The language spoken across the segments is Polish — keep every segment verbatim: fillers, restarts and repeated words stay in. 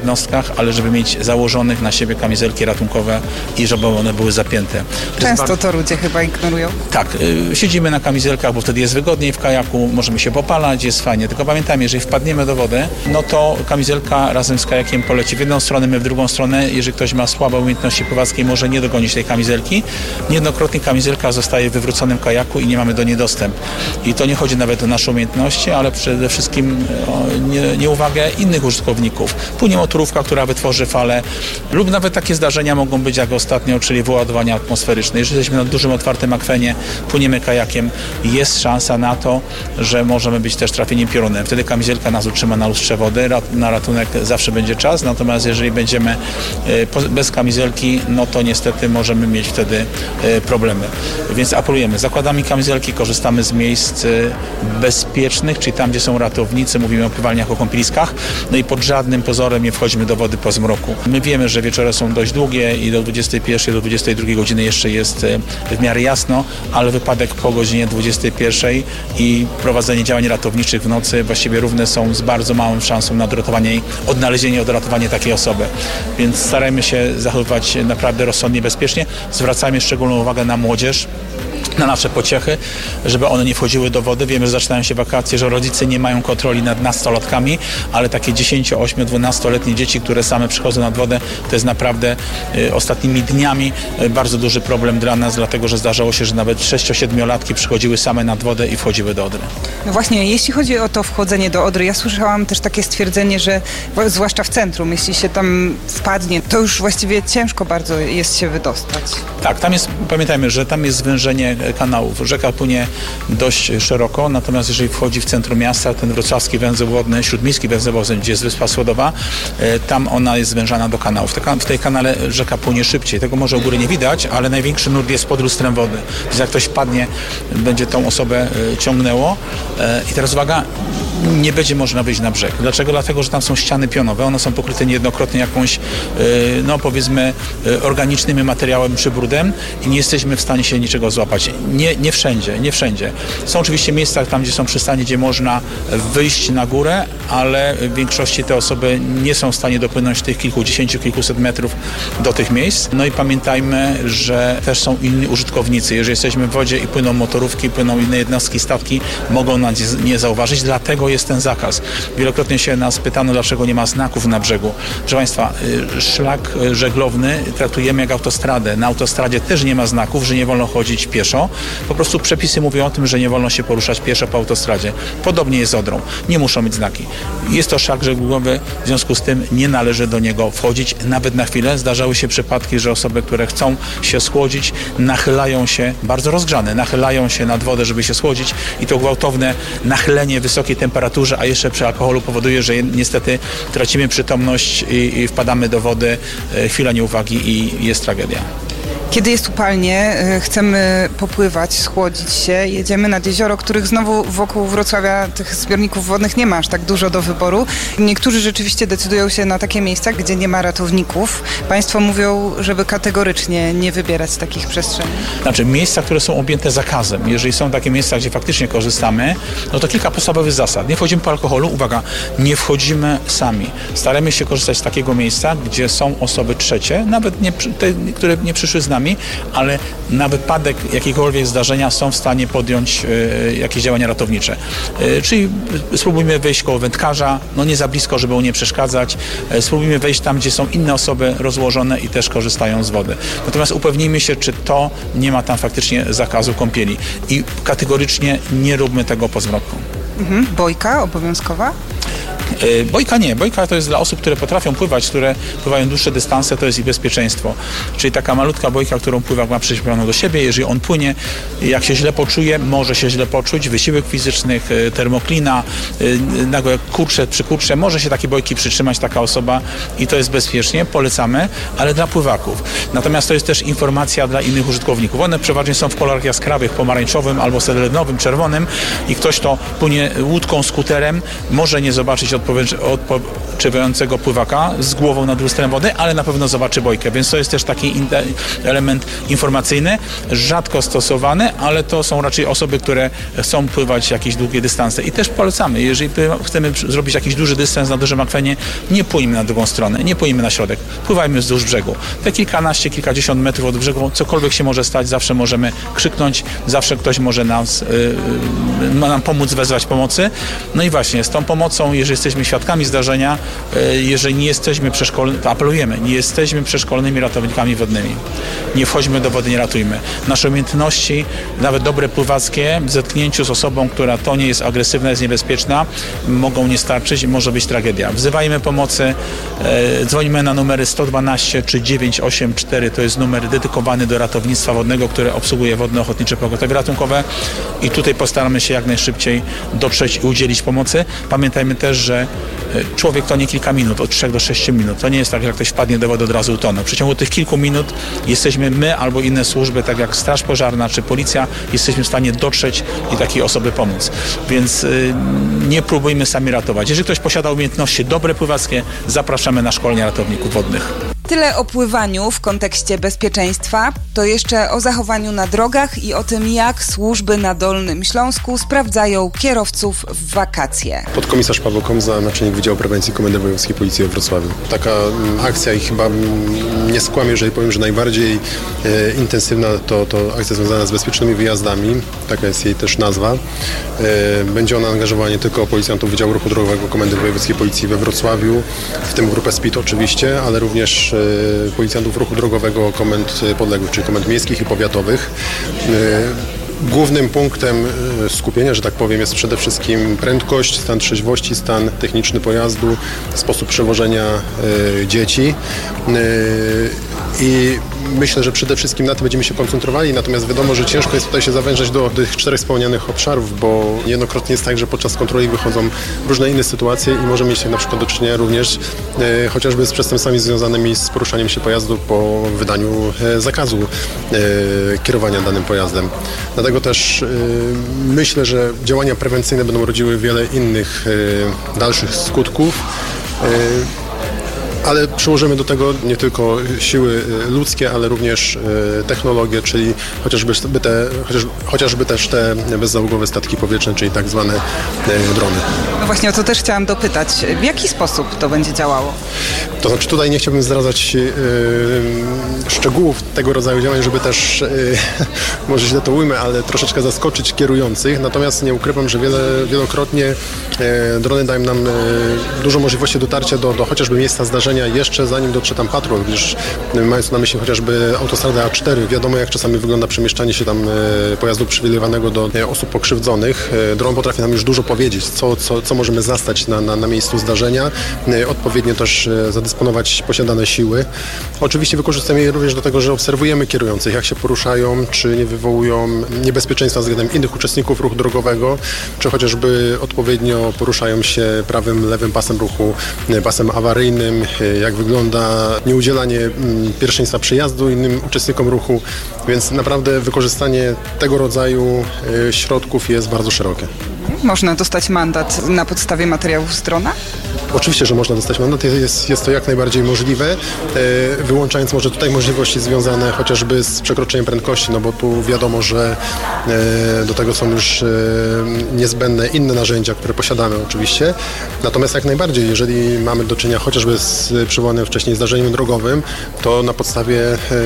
jednostkach, ale żeby mieć założonych na siebie kamizelki ratunkowe i żeby one były zapięte. To Często bardzo... to ludzie chyba ignorują. Tak, y, siedzimy na kamizelkach, bo wtedy jest wygodniej w kajaku, możemy się popalać, jest fajnie. Tylko pamiętajmy, jeżeli wpadniemy do wody, no to kamizelka razem z kajakiem poleci w jedną stronę, my w drugą stronę. Jeżeli ktoś ma słabe umiejętności pływackie, może nie dogonić tej kamizelki. Niejednokrotnie kamizelka zostaje w wywróconym kajaku i nie mamy do niej dostęp. I to nie chodzi nawet o nasze umiejętności, ale przede wszystkim o nie, nieuwagę innych użytkowników. Płynie motorówka, która wytworzy falę lub nawet takie zdarzenia mogą być jak ostatnio, czyli wyładowania atmosferyczne. Jeżeli jesteśmy na dużym, otwartym akwenie, płyniemy kajakiem, jest szansa na to, że możemy być też trafieni piorunem. Wtedy kamizelka nas utrzyma na lustrze wody, na ratunek zawsze będzie czas, natomiast jeżeli będziemy bez kamizelki, no to niestety możemy mieć wtedy problemy. Więc apelujemy, zakładamy kamizelki, korzystamy z miejsc bezpiecznych, czyli tam, gdzie są ratownicy, mówimy o pływalniach, o kąpieliskach, no i pod żadnym pozorem nie wchodzimy do wody po zmroku. My wiemy, że wieczory są dość długie i do dwudziestej pierwszej, do dwudziestej drugiej godziny jeszcze jest w miarę jasno, ale wypadek po godzinie dwudziestej pierwszej i prowadzenie działań ratowniczych w nocy właściwie równe są z bardzo małą szansą na odratowanie i odnalezienie, odratowanie takiej osoby. Więc starajmy się zachowywać naprawdę rozsądnie, bezpiecznie. Zwracajmy szczególną uwagę na młodzież, na nasze pociechy, żeby one nie wchodziły do wody. Wiemy, że zaczynają się wakacje, że rodzice nie mają kontroli nad nastolatkami, ale takie dziesięcio-, ośmiu-, dwunastoletnie dzieci, które same przychodzą nad wodę, to jest naprawdę y, ostatnimi dniami y, bardzo duży problem dla nas, dlatego że zdarzało się, że nawet sześcio-, siedmiolatki przychodziły same nad wodę i wchodziły do Odry. No właśnie, jeśli chodzi o to wchodzenie do Odry, ja słyszałam też takie stwierdzenie, że zwłaszcza w centrum, jeśli się tam wpadnie, to już właściwie ciężko bardzo jest się wydostać. Tak, tam jest, pamiętajmy, że tam jest zwężenie kanałów. Rzeka płynie dość szeroko, natomiast jeżeli wchodzi w centrum miasta, ten wrocławski węzeł wodny, śródmiejski węzeł wodny, gdzie jest Wyspa Słodowa, tam ona jest zwężana do kanałów. W tej kanale rzeka płynie szybciej. Tego może u góry nie widać, ale największy nurt jest pod lustrem wody. Więc jak ktoś wpadnie, będzie tą osobę ciągnęło. I teraz uwaga, nie będzie można wyjść na brzeg. Dlaczego? Dlatego, że tam są ściany pionowe. One są pokryte niejednokrotnie jakąś, no powiedzmy, organicznym materiałem, przybrudem i nie jesteśmy w stanie się niczego złapać. Nie, nie wszędzie, nie wszędzie. Są oczywiście miejsca tam, gdzie są przystanie, gdzie można wyjść na górę, ale w większości te osoby nie są w stanie dopłynąć tych kilkudziesięciu, kilkuset metrów do tych miejsc. No i pamiętajmy, że też są inni użytkownicy. Jeżeli jesteśmy w wodzie i płyną motorówki, płyną inne jednostki, statki, mogą nas nie zauważyć, dlatego jest ten zakaz. Wielokrotnie się nas pytano, dlaczego nie ma znaków na brzegu. Proszę Państwa, szlak żeglowny traktujemy jak autostradę. Na autostradzie też nie ma znaków, że nie wolno chodzić pieszo. Po prostu przepisy mówią o tym, że nie wolno się poruszać pieszo po autostradzie. Podobnie jest z Odrą. Nie muszą mieć znaki. Jest to szlak żeglugowy, w związku z tym nie należy do niego wchodzić nawet na chwilę. Zdarzały się przypadki, że osoby, które chcą się schłodzić, nachylają się, bardzo rozgrzane, nachylają się nad wodę, żeby się schłodzić i to gwałtowne nachylenie wysokiej temperaturze, a jeszcze przy alkoholu powoduje, że niestety tracimy przytomność i, i wpadamy do wody, chwila nieuwagi i jest tragedia. Kiedy jest upalnie, chcemy popływać, schłodzić się, jedziemy nad jezioro, których znowu wokół Wrocławia tych zbiorników wodnych nie ma aż tak dużo do wyboru. Niektórzy rzeczywiście decydują się na takie miejsca, gdzie nie ma ratowników. Państwo mówią, żeby kategorycznie nie wybierać takich przestrzeni. Znaczy miejsca, które są objęte zakazem. Jeżeli są takie miejsca, gdzie faktycznie korzystamy, no to kilka podstawowych zasad. Nie wchodzimy po alkoholu, uwaga, nie wchodzimy sami. Staramy się korzystać z takiego miejsca, gdzie są osoby trzecie, nawet nie, te, które nie przyszły z nami, ale na wypadek jakiegokolwiek zdarzenia są w stanie podjąć y, jakieś działania ratownicze. Y, czyli spróbujmy wejść koło wędkarza, no nie za blisko, żeby mu nie przeszkadzać. Y, spróbujmy wejść tam, gdzie są inne osoby rozłożone i też korzystają z wody. Natomiast upewnijmy się, czy to nie ma tam faktycznie zakazu kąpieli. I kategorycznie nie róbmy tego po zmroku. Mhm. Bojka obowiązkowa? Bojka nie. Bojka to jest dla osób, które potrafią pływać, które pływają dłuższe dystanse, to jest ich bezpieczeństwo. Czyli taka malutka bojka, którą pływak ma przyczepioną do siebie. Jeżeli on płynie, jak się źle poczuje, może się źle poczuć, wysiłek fizycznych, termoklina, nagłe kurcze, przykurcze, może się takiej bojki przytrzymać taka osoba i to jest bezpiecznie, polecamy, ale dla pływaków. Natomiast to jest też informacja dla innych użytkowników. One przeważnie są w kolorach jaskrawych, pomarańczowym albo selenowym, czerwonym i ktoś, kto płynie łódką, skuterem, może nie zobaczyć od odpoczywającego pływaka z głową nad lustrem wody, ale na pewno zobaczy bojkę, więc to jest też taki element informacyjny, rzadko stosowany, ale to są raczej osoby, które chcą pływać jakieś długie dystanse i też polecamy, jeżeli chcemy zrobić jakiś duży dystans na dużym akwenie, nie płyjmy na drugą stronę, nie płyjmy na środek, pływajmy wzdłuż brzegu. Te kilkanaście, kilkadziesiąt metrów od brzegu, cokolwiek się może stać, zawsze możemy krzyknąć, zawsze ktoś może nas, yy, nam pomóc, wezwać pomocy. No i właśnie z tą pomocą, jeżeli jesteśmy świadkami zdarzenia, yy, jeżeli nie jesteśmy przeszkolonymi, to apelujemy, nie jesteśmy przeszkolonymi ratownikami wodnymi. Nie wchodźmy do wody, nie ratujmy. Nasze umiejętności, nawet dobre pływackie, w zetknięciu z osobą, która to nie jest agresywna, jest niebezpieczna, mogą nie starczyć i może być tragedia. Wzywajmy pomocy, e, dzwonimy na numery sto dwanaście czy dziewięćset osiemdziesiąt cztery, to jest numer dedykowany do ratownictwa wodnego, które obsługuje Wodno-Ochotnicze Pogotowie Ratunkowe i tutaj postaramy się jak najszybciej dotrzeć i udzielić pomocy. Pamiętajmy też, że człowiek to nie kilka minut, od trzech do sześciu minut. To nie jest tak, że jak ktoś wpadnie do wody, od razu utonie. W przeciągu tych kilku minut jesteśmy my albo inne służby, tak jak Straż Pożarna czy Policja, jesteśmy w stanie dotrzeć i takiej osoby pomóc. Więc y, nie próbujmy sami ratować. Jeżeli ktoś posiada umiejętności dobre pływackie, zapraszamy na szkolenia ratowników wodnych. Tyle o pływaniu w kontekście bezpieczeństwa, to jeszcze o zachowaniu na drogach i o tym, jak służby na Dolnym Śląsku sprawdzają kierowców w wakacje. Podkomisarz Paweł Komza, naczelnik Wydziału Prewencji Komendy Wojewódzkiej Policji we Wrocławiu. Taka m, akcja i chyba m, nie skłamię, jeżeli powiem, że najbardziej e, intensywna to, to akcja związana z bezpiecznymi wyjazdami. Taka jest jej też nazwa. E, będzie ona angażowała nie tylko policjantów Wydziału Ruchu Drogowego Komendy Wojewódzkiej Policji we Wrocławiu, w tym grupę S P I D oczywiście, ale również policjantów ruchu drogowego komend podległych, czyli komend miejskich i powiatowych. Głównym punktem skupienia, że tak powiem, jest przede wszystkim prędkość, stan trzeźwości, stan techniczny pojazdu, sposób przewożenia dzieci. I myślę, że przede wszystkim na tym będziemy się koncentrowali, natomiast wiadomo, że ciężko jest tutaj się zawężać do tych czterech wspomnianych obszarów, bo niejednokrotnie jest tak, że podczas kontroli wychodzą różne inne sytuacje i możemy mieć na przykład do czynienia również e, chociażby z przestępstwami związanymi z poruszaniem się pojazdu po wydaniu e, zakazu e, kierowania danym pojazdem. Dlatego też e, myślę, że działania prewencyjne będą rodziły wiele innych e, dalszych skutków. E, Ale przyłożymy do tego nie tylko siły ludzkie, ale również technologię, czyli chociażby te, chociaż, chociażby też te bezzałogowe statki powietrzne, czyli tak zwane drony. No właśnie o to też chciałam dopytać. W jaki sposób to będzie działało? To znaczy tutaj nie chciałbym zdradzać yy, szczegółów tego rodzaju działań, żeby też, yy, może źle to ujmę, ale troszeczkę zaskoczyć kierujących. Natomiast nie ukrywam, że wiele, wielokrotnie yy, drony dają nam yy, dużo możliwości dotarcia do, do chociażby miejsca zdarzenia jeszcze zanim dotrze tam patrol, gdyż yy, mając na myśli chociażby autostradę A cztery, wiadomo jak czasami wygląda przemieszczanie się tam yy, pojazdu przywilejowanego do yy, osób pokrzywdzonych. Yy, dron potrafi nam już dużo powiedzieć, co, co, co możemy zastać na, na, na miejscu zdarzenia. Yy, odpowiednio też yy, zadysponować posiadane siły. Oczywiście wykorzystujemy je również do tego, że obserwujemy kierujących, jak się poruszają, czy nie wywołują niebezpieczeństwa względem innych uczestników ruchu drogowego, czy chociażby odpowiednio poruszają się prawym, lewym pasem ruchu, pasem awaryjnym, jak wygląda nieudzielanie pierwszeństwa przejazdu innym uczestnikom ruchu, więc naprawdę wykorzystanie tego rodzaju środków jest bardzo szerokie. Można dostać mandat na podstawie materiałów z drona? Oczywiście, że można dostać mandat, jest, jest to jak najbardziej możliwe, e, wyłączając może tutaj możliwości związane chociażby z przekroczeniem prędkości, no bo tu wiadomo, że e, do tego są już e, niezbędne inne narzędzia, które posiadamy oczywiście, natomiast jak najbardziej, jeżeli mamy do czynienia chociażby z przywołanym wcześniej zdarzeniem drogowym, to na podstawie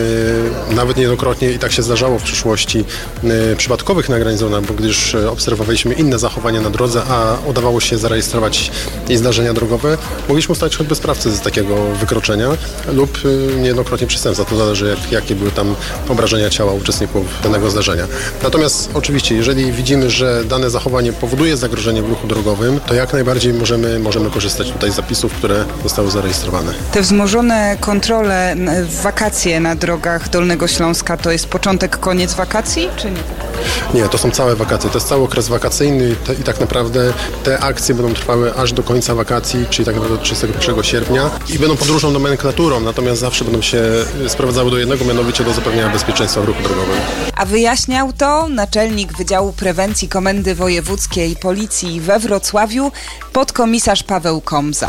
e, nawet niejednokrotnie i tak się zdarzało w przyszłości e, przypadkowych nagrań z drona, bo gdyż obserwowaliśmy inne zachowania na drodze, a udawało się zarejestrować i zdarzenia drogowe, mogliśmy ustalić choćby sprawcę z takiego wykroczenia lub niejednokrotnie przestępstwa. To zależy, jak, jakie były tam obrażenia ciała uczestników danego zdarzenia. Natomiast oczywiście, jeżeli widzimy, że dane zachowanie powoduje zagrożenie w ruchu drogowym, to jak najbardziej możemy, możemy korzystać tutaj z zapisów, które zostały zarejestrowane. Te wzmożone kontrole w wakacje na drogach Dolnego Śląska to jest początek, koniec wakacji, czy nie? Nie, to są całe wakacje, to jest cały okres wakacyjny te, i tak naprawdę te akcje będą trwały aż do końca wakacji, czyli tak naprawdę do trzydziestego pierwszego sierpnia i będą podróżną nomenklaturą, natomiast zawsze będą się sprowadzały do jednego, mianowicie do zapewnienia bezpieczeństwa w ruchu drogowym. A wyjaśniał to naczelnik Wydziału Prewencji Komendy Wojewódzkiej Policji we Wrocławiu, podkomisarz Paweł Komza.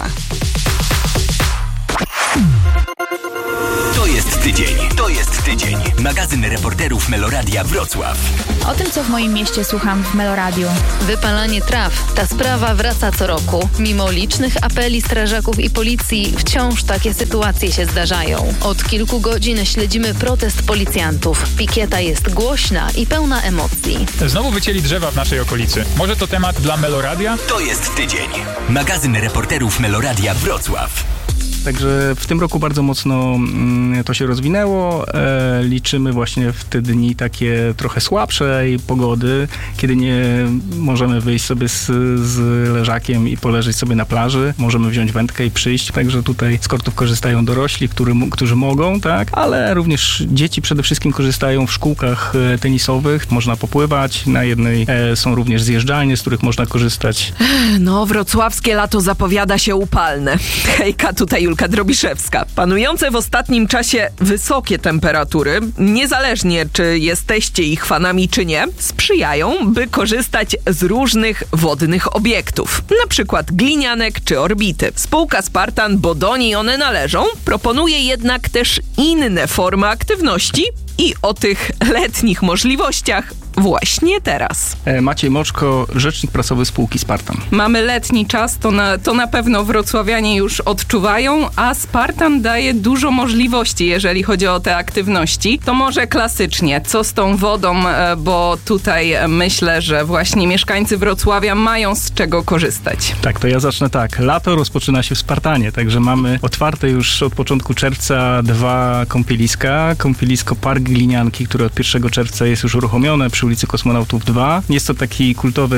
To jest tydzień, to jest tydzień. Magazyn reporterów Meloradia Wrocław. O tym, co w moim mieście słucham w Meloradiu. Wypalanie traw. Ta sprawa wraca co roku. Mimo licznych apeli strażaków i policji, wciąż takie sytuacje się zdarzają. Od kilku godzin śledzimy protest policjantów. Pikieta jest głośna i pełna emocji. Znowu wycięli drzewa w naszej okolicy. Może to temat dla Meloradia? To jest tydzień. Magazyn reporterów Meloradia Wrocław. Także w tym roku bardzo mocno mm, to się rozwinęło. E, liczymy właśnie w te dni takie trochę słabszej pogody, kiedy nie możemy wyjść sobie z, z leżakiem i poleżeć sobie na plaży. Możemy wziąć wędkę i przyjść. Także tutaj z kortów korzystają dorośli, który, którzy mogą, tak, ale również dzieci przede wszystkim korzystają w szkółkach tenisowych. Można popływać. Na jednej e, są również zjeżdżalnie, z których można korzystać. No, wrocławskie lato zapowiada się upalne. Hejka, tutaj Julka Drobiszewska. Panujące w ostatnim czasie wysokie temperatury, niezależnie czy jesteście ich fanami czy nie, sprzyjają, by korzystać z różnych wodnych obiektów, na przykład glinianek czy orbity. Spółka Spartan, bo do niej one należą, proponuje jednak też inne formy aktywności i o tych letnich możliwościach właśnie teraz. Maciej Moczko, rzecznik prasowy spółki Spartan. Mamy letni czas, to na, to na pewno wrocławianie już odczuwają, a Spartan daje dużo możliwości, jeżeli chodzi o te aktywności. To może klasycznie, co z tą wodą, bo tutaj myślę, że właśnie mieszkańcy Wrocławia mają z czego korzystać. Tak, to ja zacznę tak. Lato rozpoczyna się w Spartanie, także mamy otwarte już od początku czerwca dwa kąpieliska. Kąpielisko Park Glinianki, które od pierwszego czerwca jest już uruchomione przy ulicy Kosmonautów dwa. Jest to taki kultowy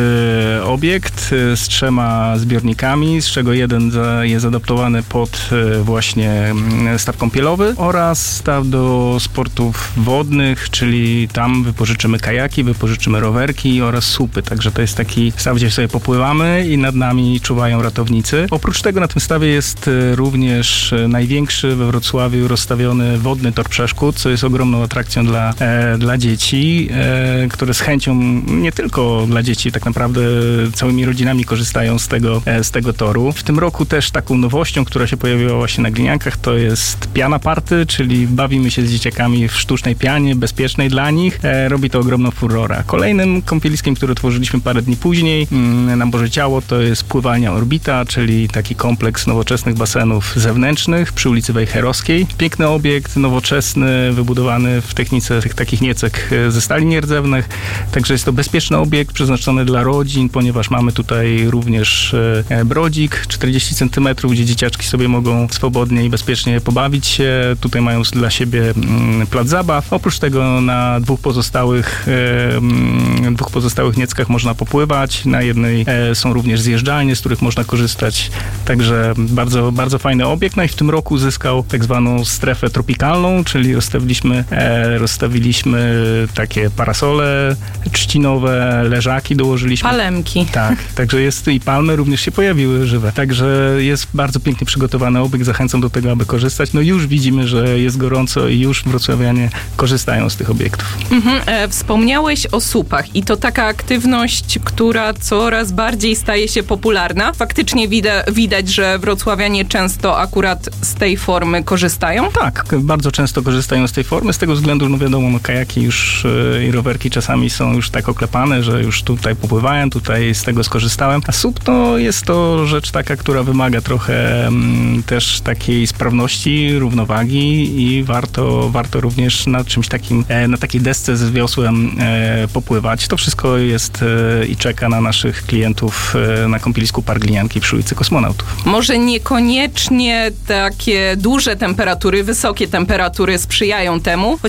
obiekt z trzema zbiornikami, z czego jeden jest adaptowany pod właśnie staw kąpielowy oraz staw do sportów wodnych, czyli tam wypożyczymy kajaki, wypożyczymy rowerki oraz słupy. Także to jest taki staw, gdzie sobie popływamy i nad nami czuwają ratownicy. Oprócz tego na tym stawie jest również największy we Wrocławiu rozstawiony wodny tor przeszkód, co jest ogromną atrakcją dla, e, dla dzieci, e, które z chęcią, nie tylko dla dzieci, tak naprawdę całymi rodzinami korzystają z tego, e, z tego toru. W tym roku też taką nowością, która się pojawiła właśnie na gliniankach, to jest piana party, czyli bawimy się z dzieciakami w sztucznej pianie, bezpiecznej dla nich. E, robi to ogromną furorę. Kolejnym kąpieliskiem, które tworzyliśmy parę dni później mm, na Boże Ciało, to jest pływalnia Orbita, czyli taki kompleks nowoczesnych basenów zewnętrznych przy ulicy Wejherowskiej. Piękny obiekt, nowoczesny, wybudowany w technice tych takich niecek ze stali nierdzewnych. Także jest to bezpieczny obiekt przeznaczony dla rodzin, ponieważ mamy tutaj również e, brodzik czterdzieści centymetrów, gdzie dzieciaczki sobie mogą swobodnie i bezpiecznie pobawić się. Tutaj mają dla siebie mm, plac zabaw. Oprócz tego na dwóch pozostałych e, mm, dwóch pozostałych nieckach można popływać. Na jednej e, są również zjeżdżalnie, z których można korzystać. Także bardzo, bardzo fajny obiekt. No i w tym roku zyskał tak zwaną strefę tropikalną, czyli rozstawiliśmy, e, rozstawiliśmy takie parasole trzcinowe, leżaki dołożyliśmy. Palemki. Tak, także jest i palmy również się pojawiły żywe. Także jest bardzo pięknie przygotowany obiekt. Zachęcam do tego, aby korzystać. No już widzimy, że jest gorąco i już wrocławianie korzystają z tych obiektów. Mhm. E, wspomniałeś o słupach i to taka aktywność, która coraz bardziej staje się popularna. Faktycznie wida- widać, że wrocławianie często akurat z tej formy korzystają? Tak, bardzo często korzystają z tej formy. Z tego względu, no wiadomo, no kajaki już yy, i rowerki czasami są już tak oklepane, że już tutaj popływałem, tutaj z tego skorzystałem. A słup to jest to rzecz taka, która wymaga trochę mm, też takiej sprawności, równowagi i warto, warto również na czymś takim, e, na takiej desce z wiosłem e, popływać. To wszystko jest e, i czeka na naszych klientów e, na kąpielisku Park Glinianki przy ulicy Kosmonautów. Może niekoniecznie takie duże temperatury, wysokie temperatury sprzyjają temu, chociaż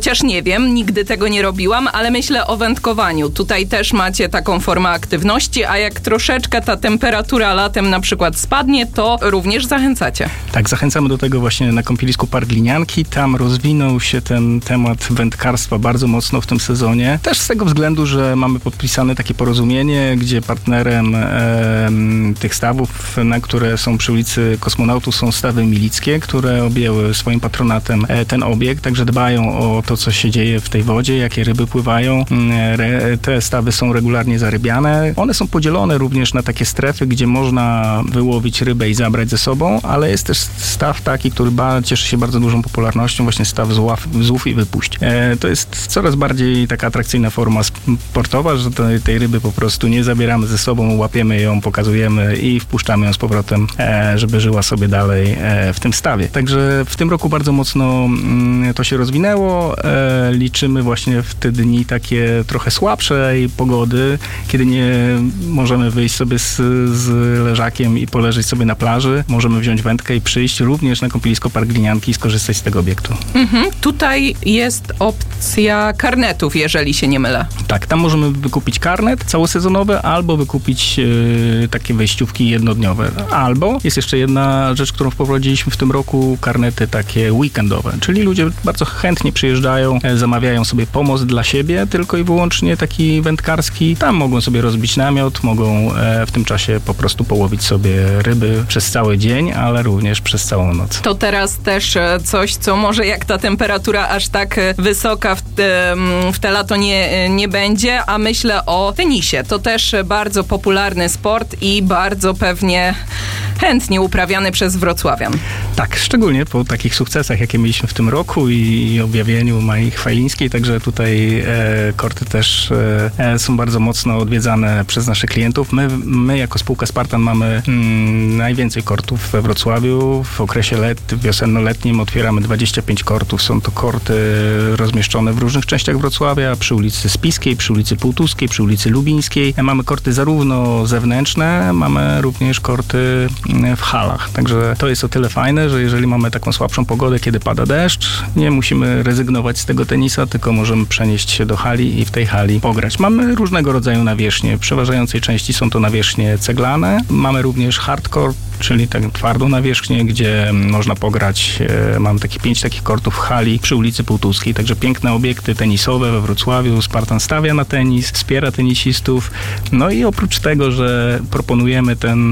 chociaż nie wiem, nigdy tego nie robiłam, ale myślę o wędkowaniu. Tutaj też macie taką formę aktywności, a jak troszeczkę ta temperatura latem na przykład spadnie, to również zachęcacie. Tak, zachęcamy do tego właśnie na kąpielisku Park Glinianki. Tam rozwinął się ten temat wędkarstwa bardzo mocno w tym sezonie. Też z tego względu, że mamy podpisane takie porozumienie, gdzie partnerem e, tych stawów, na które są przy ulicy Kosmonautów, są stawy milickie, które objęły swoim patronatem e, ten obiekt, także dbają o to, co się dzieje w tej wodzie, jakie ryby pływają. Re, te stawy są regularnie zarybiane. One są podzielone również na takie strefy, gdzie można wyłowić rybę i zabrać ze sobą, ale jest też staw taki, który ba, cieszy się bardzo dużą popularnością, właśnie staw zław, złów i wypuść. E, to jest coraz bardziej taka atrakcyjna forma sportowa, że tej, tej ryby po prostu nie zabieramy ze sobą, łapiemy ją, pokazujemy i wpuszczamy ją z powrotem, e, żeby żyła sobie dalej e, w tym stawie. Także w tym roku bardzo mocno mm, to się rozwinęło. E, liczymy właśnie w te dni takie trochę słabszej pogody, kiedy nie możemy wyjść sobie z, z leżakiem i poleżeć sobie na plaży. Możemy wziąć wędkę i przyjść również na kąpielisko Park Glinianki i skorzystać z tego obiektu. Mhm. Tutaj jest opcja karnetów, jeżeli się nie mylę. Tak, tam możemy wykupić karnet całosezonowy albo wykupić e, takie wejściówki jednodniowe. Albo jest jeszcze jedna rzecz, którą wprowadziliśmy w tym roku, karnety takie weekendowe, czyli ludzie bardzo chętnie przyjeżdżają, e, zamawiają sobie pomost dla siebie, tylko i wyłącznie taki wędkarski. Tam mogą sobie rozbić namiot, mogą e, w tym czasie po prostu połowić sobie ryby przez cały dzień, ale również przez całą noc. To teraz też coś, co może jak ta temperatura aż tak wysoka w te, w te lato nie, nie będzie, a myślę o tenisie. To też bardzo popularny sport i bardzo pewnie chętnie uprawiany przez wrocławian. Tak, szczególnie po takich sukcesach, jakie mieliśmy w tym roku i objawieniu Mai Chwalińskiej, także tutaj e, korty też e, są bardzo mocno odwiedzane przez naszych klientów. My, my jako spółka Spartan mamy mm, najwięcej kortów we Wrocławiu. W okresie let, wiosenno-letnim otwieramy dwadzieścia pięć kortów. Są to korty rozmieszczone w różnych częściach Wrocławia, przy ulicy Spiskiej, przy ulicy Półtuskiej, przy ulicy Lubińskiej. Mamy korty zarówno zewnętrzne, mamy również korty w halach. Także to jest o tyle fajne, że jeżeli mamy taką słabszą pogodę, kiedy pada deszcz, nie musimy rezygnować z tego tenisa, tylko możemy przenieść się do hali i w tej hali pograć. Mamy różnego rodzaju nawierzchnie. W przeważającej części są to nawierzchnie ceglane. Mamy również hardcore, czyli tak twardą nawierzchnię, gdzie można pograć. Mam takie pięć takich kortów w hali przy ulicy Półtuskiej, także piękne obiekty tenisowe we Wrocławiu. Spartan stawia na tenis, wspiera tenisistów. No i oprócz tego, że proponujemy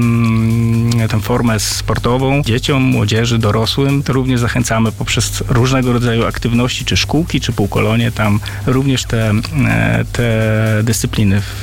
ten, tę formę sportową dzieciom, młodzieży, dorosłym, to również zachęcamy poprzez różnego rodzaju aktywności, czy szkółki, czy półkolonie, tam również te, te dyscypliny w,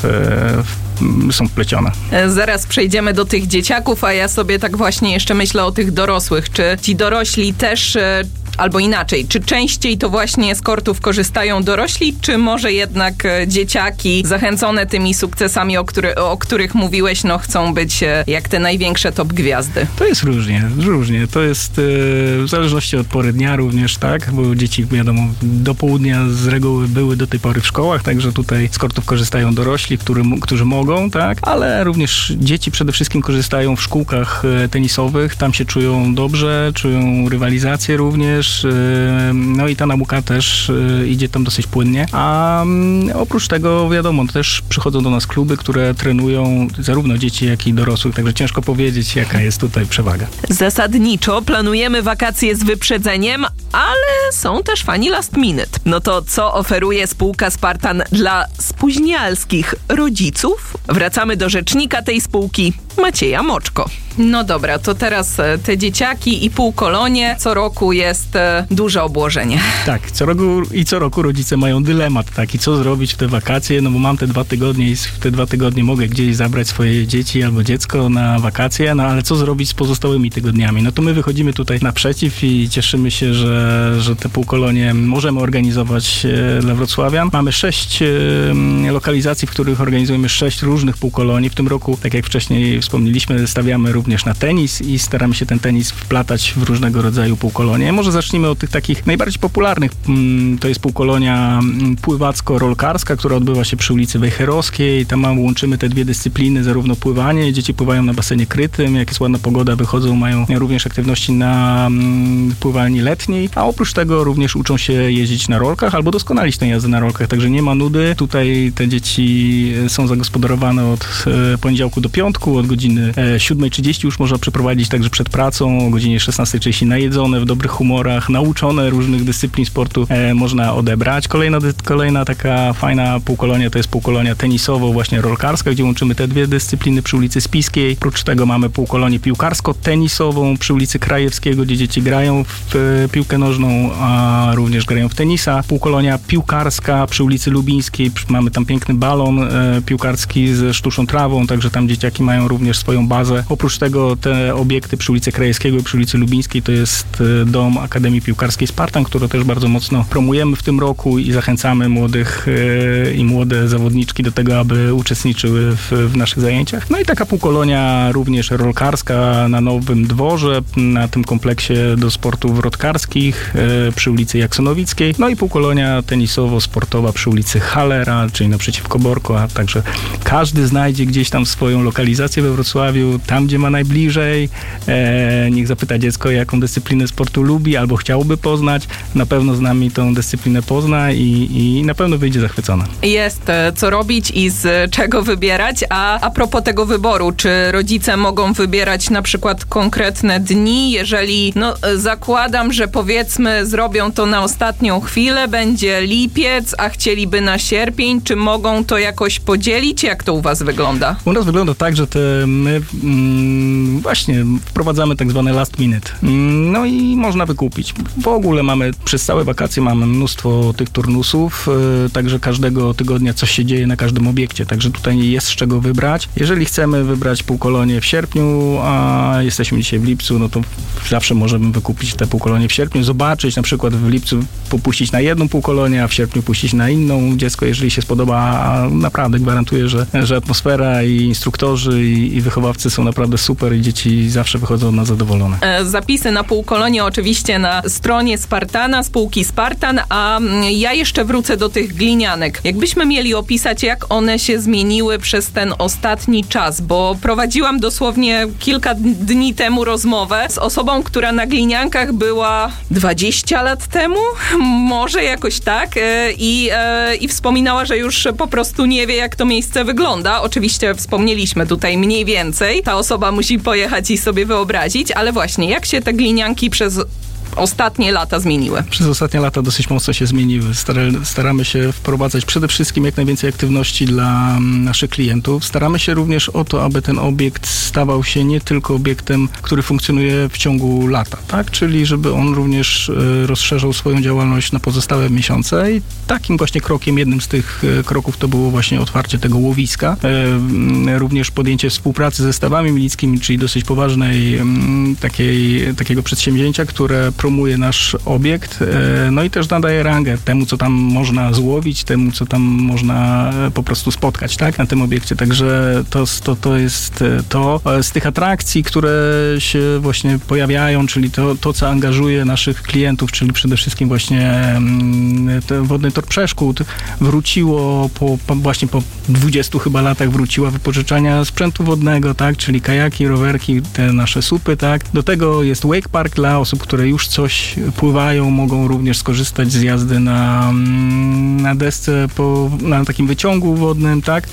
w są wplecione. Zaraz przejdziemy do tych dzieciaków, a ja sobie tak właśnie jeszcze myślę o tych dorosłych. Czy ci dorośli też, albo inaczej, czy częściej to właśnie z kortów korzystają dorośli, czy może jednak dzieciaki zachęcone tymi sukcesami, o, który, o których mówiłeś, no chcą być jak te największe top gwiazdy? To jest różnie, różnie. To jest w zależności od pory dnia również, tak, bo dzieci, wiadomo, do południa z reguły były do tej pory w szkołach, także tutaj z kortów korzystają dorośli, który, którzy mogą, tak, ale również dzieci przede wszystkim korzystają w szkółkach tenisowych, tam się czują dobrze, czują rywalizację również, no i ta nauka też idzie tam dosyć płynnie, a oprócz tego wiadomo, też przychodzą do nas kluby, które trenują zarówno dzieci, jak i dorosłych, także ciężko powiedzieć, jaka jest tutaj przewaga. Zasadniczo planujemy wakacje z wyprzedzeniem, ale są też fani last minute. No to co oferuje spółka Spartan dla spóźnialskich rodziców? Wracamy do rzecznika tej spółki, Macieja Moczko. No dobra, to teraz te dzieciaki i półkolonie. Co roku jest e, duże obłożenie. Tak, co roku i co roku rodzice mają dylemat taki, co zrobić w te wakacje, no bo mam te dwa tygodnie i w te dwa tygodnie mogę gdzieś zabrać swoje dzieci albo dziecko na wakacje, no ale co zrobić z pozostałymi tygodniami? No to my wychodzimy tutaj naprzeciw i cieszymy się, że, że te półkolonie możemy organizować e, dla wrocławian. Mamy sześć e, lokalizacji, w których organizujemy sześć różnych półkolonii. W tym roku, tak jak wcześniej wspomnieliśmy, stawiamy również na tenis i staramy się ten tenis wplatać w różnego rodzaju półkolonie. Może zacznijmy od tych takich najbardziej popularnych. To jest półkolonia pływacko-rolkarska, która odbywa się przy ulicy Wejherowskiej. Tam łączymy te dwie dyscypliny, zarówno pływanie, dzieci pływają na basenie krytym, jak jest ładna pogoda, wychodzą, mają również aktywności na pływalni letniej, a oprócz tego również uczą się jeździć na rolkach albo doskonalić tę jazdę na rolkach, także nie ma nudy. Tutaj te dzieci są zagospodarowane od poniedziałku do piątku, od godziny siódma trzydzieści już można przeprowadzić także przed pracą, o godzinie szesnasta trzydzieści najedzone, w dobrych humorach, nauczone różnych dyscyplin sportu e, można odebrać. Kolejna, kolejna taka fajna półkolonia to jest półkolonia tenisowo, właśnie rolkarska, gdzie łączymy te dwie dyscypliny przy ulicy Spiskiej. Oprócz tego mamy półkolonię piłkarsko-tenisową przy ulicy Krajewskiego, gdzie dzieci grają w e, piłkę nożną, a również grają w tenisa. Półkolonia piłkarska przy ulicy Lubińskiej, mamy tam piękny balon e, piłkarski ze sztuczną trawą, także tam dzieciaki mają również swoją bazę. Oprócz tego te obiekty przy ulicy Krajewskiego i przy ulicy Lubińskiej to jest e, dom Akademii Piłkarskiej Spartan, którą też bardzo mocno promujemy w tym roku i zachęcamy młodych e, i młode zawodniczki do tego, aby uczestniczyły w, w naszych zajęciach. No i taka półkolonia również rolkarska na Nowym Dworze, na tym kompleksie do sportów wrotkarskich e, przy ulicy Jaksonowickiej. No i półkolonia tenisowo-sportowa przy ulicy Halera, czyli naprzeciwko Borko, a także każdy znajdzie gdzieś tam swoją lokalizację we Wrocławiu, tam gdzie ma najbliżej. E, niech zapyta dziecko, jaką dyscyplinę sportu lubi albo chciałby poznać. Na pewno z nami tą dyscyplinę pozna i, i na pewno wyjdzie zachwycona. Jest co robić i z czego wybierać, a a propos tego wyboru, czy rodzice mogą wybierać na przykład konkretne dni, jeżeli, no zakładam, że powiedzmy zrobią to na ostatnią chwilę, będzie lipiec, a chcieliby na sierpień, czy mogą to jakoś podzielić? Jak to u was wygląda? U nas wygląda tak, że te my mm, właśnie wprowadzamy tak zwane last minute. No i można wykupić. W ogóle mamy przez całe wakacje mamy mnóstwo tych turnusów, yy, także każdego tygodnia coś się dzieje na każdym obiekcie, także tutaj jest z czego wybrać. Jeżeli chcemy wybrać półkolonie w sierpniu, a jesteśmy dzisiaj w lipcu, no to zawsze możemy wykupić te półkolonie w sierpniu, zobaczyć, na przykład w lipcu popuścić na jedną półkolonię, a w sierpniu puścić na inną. Dziecko, jeżeli się spodoba, naprawdę gwarantuję, że, że atmosfera i instruktorzy i, i wychowawcy są naprawdę super i dzieci zawsze wychodzą na zadowolone. Zapisy na półkolonie oczywiście na stronie Spartana, spółki Spartan, a ja jeszcze wrócę do tych glinianek. Jakbyśmy mieli opisać, jak one się zmieniły przez ten ostatni czas, bo prowadziłam dosłownie kilka dni temu rozmowę z osobą, która na gliniankach była dwadzieścia lat temu, może jakoś tak, i, i wspominała, że już po prostu nie wie, jak to miejsce wygląda. Oczywiście wspomnieliśmy tutaj mniej więcej. Ta osoba musi pojechać i sobie wyobrazić, ale właśnie, jak się te glinianki przez ostatnie lata zmieniły? Przez ostatnie lata dosyć mocno się zmieniły. Staramy się wprowadzać przede wszystkim jak najwięcej aktywności dla naszych klientów. Staramy się również o to, aby ten obiekt stawał się nie tylko obiektem, który funkcjonuje w ciągu lata, tak? Czyli żeby on również rozszerzał swoją działalność na pozostałe miesiące i takim właśnie krokiem, jednym z tych kroków to było właśnie otwarcie tego łowiska. Również podjęcie współpracy ze stawami milickimi, czyli dosyć poważnej takiej, takiego przedsięwzięcia, które promuje nasz obiekt, no i też nadaje rangę temu, co tam można złowić, temu, co tam można po prostu spotkać, tak, na tym obiekcie. Także to, to, to jest to. Z tych atrakcji, które się właśnie pojawiają, czyli to, to, co angażuje naszych klientów, czyli przede wszystkim właśnie ten wodny tor przeszkód, wróciło po, po właśnie po dwudziestu chyba latach wróciła wypożyczania sprzętu wodnego, tak, czyli kajaki, rowerki, te nasze supy, tak. Do tego jest wake park dla osób, które już coś pływają, mogą również skorzystać z jazdy na, na desce, po, na takim wyciągu wodnym, tak.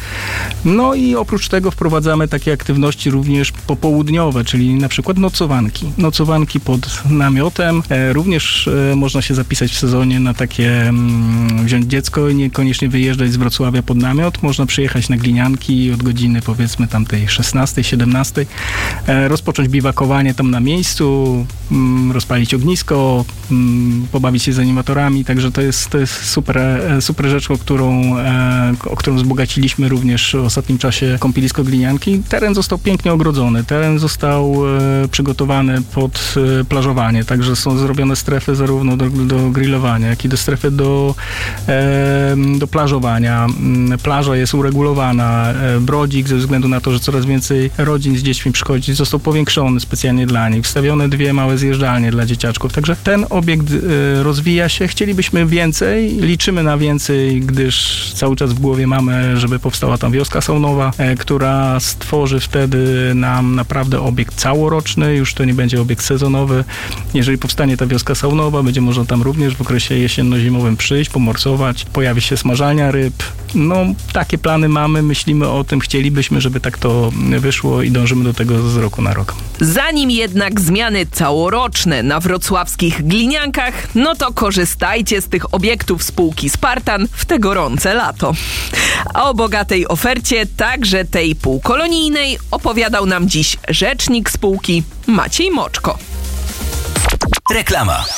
No i oprócz tego wprowadzamy takie aktywności również popołudniowe, czyli na przykład nocowanki. Nocowanki pod namiotem. E, również e, można się zapisać w sezonie na takie, m, wziąć dziecko i niekoniecznie wyjeżdżać z Wrocławia pod namiot. Można przyjechać na glinianki od godziny powiedzmy tamtej szesnastej, siedemnastej, e, rozpocząć biwakowanie tam na miejscu, m, rozpalić ognisko, m, pobawić się z animatorami, także to jest, to jest super, super rzecz, o którą, e, o którą wzbogaciliśmy również w ostatnim czasie kąpielisko Glinianki. Teren został pięknie ogrodzony, teren został e, przygotowany pod e, plażowanie, także są zrobione strefy zarówno do, do grillowania, jak i do strefy do, e, do plażowania. Plaża jest uregulowana, e, brodzik ze względu na to, że coraz więcej rodzin z dziećmi przychodzi, został powiększony specjalnie dla nich, wstawione dwie małe zjeżdżalnie dla dzieciaczków, także ten obiekt e, rozwija się, chcielibyśmy więcej, liczymy na więcej, gdyż cały czas w głowie mamy, żeby powstała tam wioska saunowa, e, która stworzy wtedy nam naprawdę obiekt całoroczny, już to nie będzie obiekt sezonowy. Jeżeli powstanie ta wioska saunowa, będzie można tam również w okresie jesienno-zimowym przyjść, pomorsować, pojawi się smażalnia ryb. No, takie plany mamy, myślimy o tym, chcielibyśmy, żeby tak to wyszło i dążymy do tego z roku na rok. Zanim jednak zmiany całoroczne na wrocławskich Gliniankach, no to korzystajcie z tych obiektów spółki Spartan w te gorące lato. A o bogatej ofercie, także tej półkolonijnej, opowiadał nam dziś rzecznik spółki Maciej Moczko. Reklama.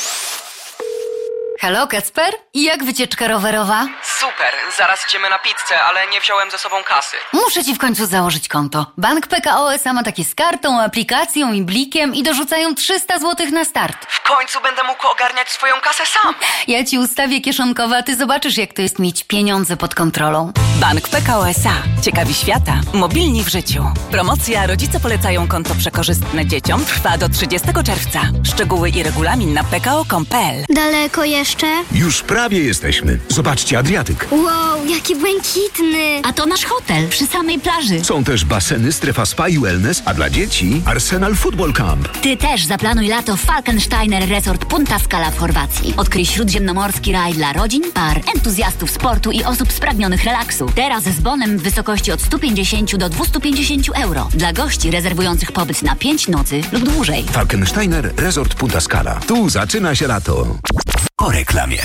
Halo, Kacper? I jak wycieczka rowerowa? Super, zaraz idziemy na pizzę, ale nie wziąłem ze sobą kasy. Muszę ci w końcu założyć konto. Bank P K O S A ma takie z kartą, aplikacją i blikiem i dorzucają trzysta złotych na start. W końcu będę mógł ogarniać swoją kasę sam. Ja ci ustawię kieszonkowe, a ty zobaczysz, jak to jest mieć pieniądze pod kontrolą. Bank P K O S A. Ciekawi świata. Mobilni w życiu. Promocja Rodzice polecają konto przekorzystne dzieciom trwa do trzydziestego czerwca. Szczegóły i regulamin na p k o kropka com kropka p l. Daleko jeszcze? Już prawie jesteśmy. Zobaczcie Adriatyk. Wow, jaki błękitny. A to nasz hotel przy samej plaży. Są też baseny, strefa spa i wellness, a dla dzieci Arsenal Football Camp. Ty też zaplanuj lato w Falkensteiner Resort Punta Scala w Chorwacji. Odkryj śródziemnomorski raj dla rodzin, par, entuzjastów sportu i osób spragnionych relaksu. Teraz z bonem w wysokości od sto pięćdziesiąt do dwieście pięćdziesiąt euro. Dla gości rezerwujących pobyt na pięć nocy lub dłużej. Falkensteiner Resort Punta Scala. Tu zaczyna się lato. Po reklamie.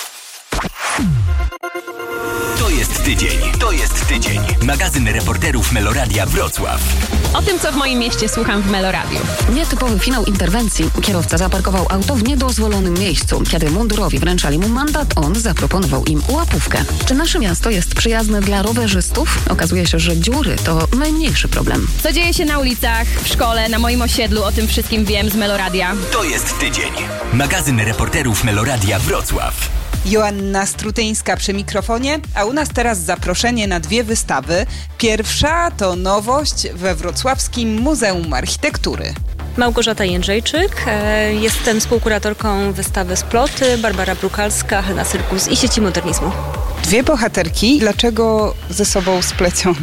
To jest tydzień. To jest tydzień. Magazyn reporterów Meloradia Wrocław. O tym, co w moim mieście słucham w Meloradiu. Nietypowy finał interwencji. Kierowca zaparkował auto w niedozwolonym miejscu. Kiedy mundurowi wręczali mu mandat, on zaproponował im łapówkę. Czy nasze miasto jest przyjazne dla rowerzystów? Okazuje się, że dziury to najmniejszy problem. Co dzieje się na ulicach, w szkole, na moim osiedlu, o tym wszystkim wiem z Meloradia. To jest tydzień. Magazyn reporterów Meloradia Wrocław. Joanna Strutyńska przy mikrofonie, a u nas teraz zaproszenie na dwie wystawy. Pierwsza to nowość we Wrocławskim Muzeum Architektury. Małgorzata Jędrzejczyk, jestem współkuratorką wystawy Sploty, Barbara Brukalska, Helena Syrkus i Sieci Modernizmu. Dwie bohaterki, dlaczego ze sobą splecione?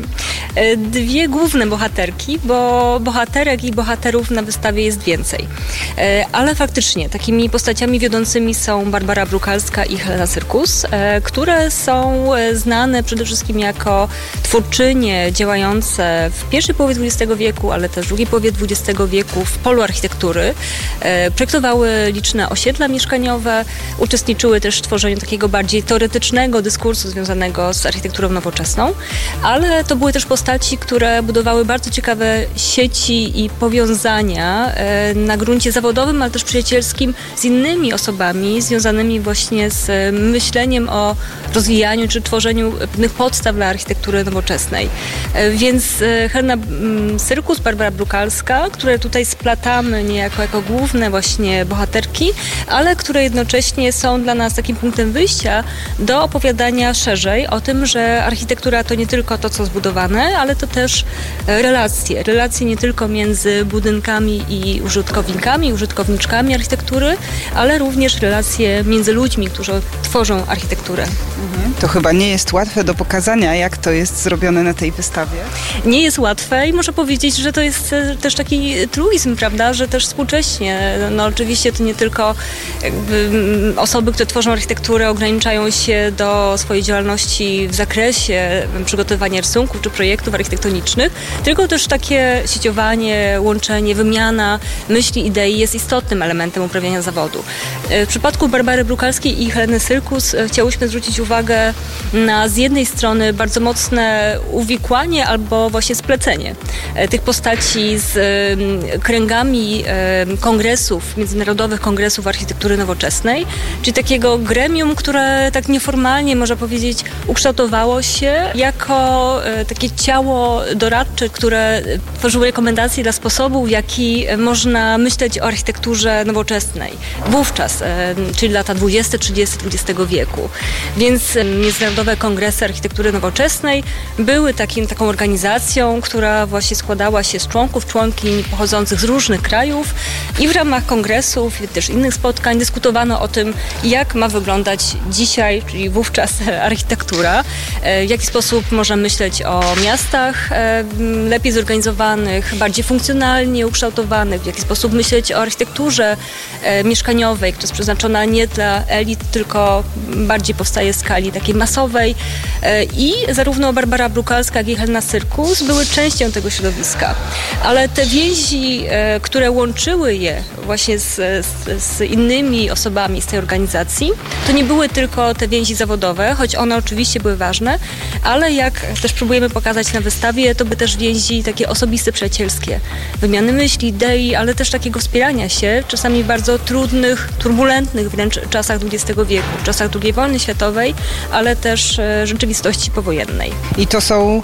Dwie główne bohaterki, bo bohaterek i bohaterów na wystawie jest więcej. Ale faktycznie takimi postaciami wiodącymi są Barbara Brukalska i Helena Syrkus, które są znane przede wszystkim jako twórczynie działające w pierwszej połowie dwudziestego wieku, ale też w drugiej połowie dwudziestego wieku w polu architektury. Projektowały liczne osiedla mieszkaniowe, uczestniczyły też w tworzeniu takiego bardziej teoretycznego dyskursu związanego z architekturą nowoczesną, ale to były też postaci, które budowały bardzo ciekawe sieci i powiązania na gruncie zawodowym, ale też przyjacielskim z innymi osobami związanymi właśnie z myśleniem o rozwijaniu czy tworzeniu pewnych podstaw dla architektury nowoczesnej. Więc Helena Syrkus, Barbara Brukalska, które tutaj splatamy niejako jako główne właśnie bohaterki, ale które jednocześnie są dla nas takim punktem wyjścia do opowiadania szerzej o tym, że architektura to nie tylko to, co zbudowane, ale to też relacje. Relacje nie tylko między budynkami i użytkownikami, użytkowniczkami architektury, ale również relacje między ludźmi, którzy tworzą architekturę. Mhm. To chyba nie jest łatwe do pokazania, jak to jest zrobione na tej wystawie. Nie jest łatwe i muszę powiedzieć, że to jest też taki truizm, prawda, że też współcześnie, no oczywiście to nie tylko jakby osoby, które tworzą architekturę, ograniczają się do do swojej działalności w zakresie przygotowywania rysunków czy projektów architektonicznych, tylko też takie sieciowanie, łączenie, wymiana myśli, idei jest istotnym elementem uprawiania zawodu. W przypadku Barbary Brukalskiej i Heleny Syrkus chciałyśmy zwrócić uwagę na z jednej strony bardzo mocne uwikłanie albo właśnie splecenie tych postaci z kręgami kongresów, międzynarodowych kongresów architektury nowoczesnej, czyli takiego gremium, które tak nieformalnie, można powiedzieć, ukształtowało się jako takie ciało doradcze, które tworzyło rekomendacje dla sposobu, w jaki można myśleć o architekturze nowoczesnej. Wówczas, czyli lata dwudzieste trzydzieste dwudziestego wieku. Więc Międzynarodowe Kongresy Architektury Nowoczesnej były takim, taką organizacją, która właśnie składała się z członków, członkiń pochodzących z różnych krajów i w ramach kongresów i też innych spotkań dyskutowano o tym, jak ma wyglądać dzisiaj, czyli wówczas architektura, w jaki sposób można myśleć o miastach lepiej zorganizowanych, bardziej funkcjonalnie ukształtowanych, w jaki sposób myśleć o architekturze mieszkaniowej, która jest przeznaczona nie dla elit, tylko bardziej powstaje w skali takiej masowej. I zarówno Barbara Brukalska, jak i Helena Syrkus były częścią tego środowiska. Ale te więzi, które łączyły je właśnie z, z, z innymi osobami z tej organizacji, to nie były tylko te więzi zawodowe, choć one oczywiście były ważne, ale jak też próbujemy pokazać na wystawie, to by też więzi takie osobiste, przyjacielskie. Wymiany myśli, idei, ale też takiego wspierania się, czasami w bardzo trudnych, turbulentnych wręcz czasach dwudziestego wieku, czasach drugiej wojny światowej, ale też e, rzeczywistości powojennej. I to są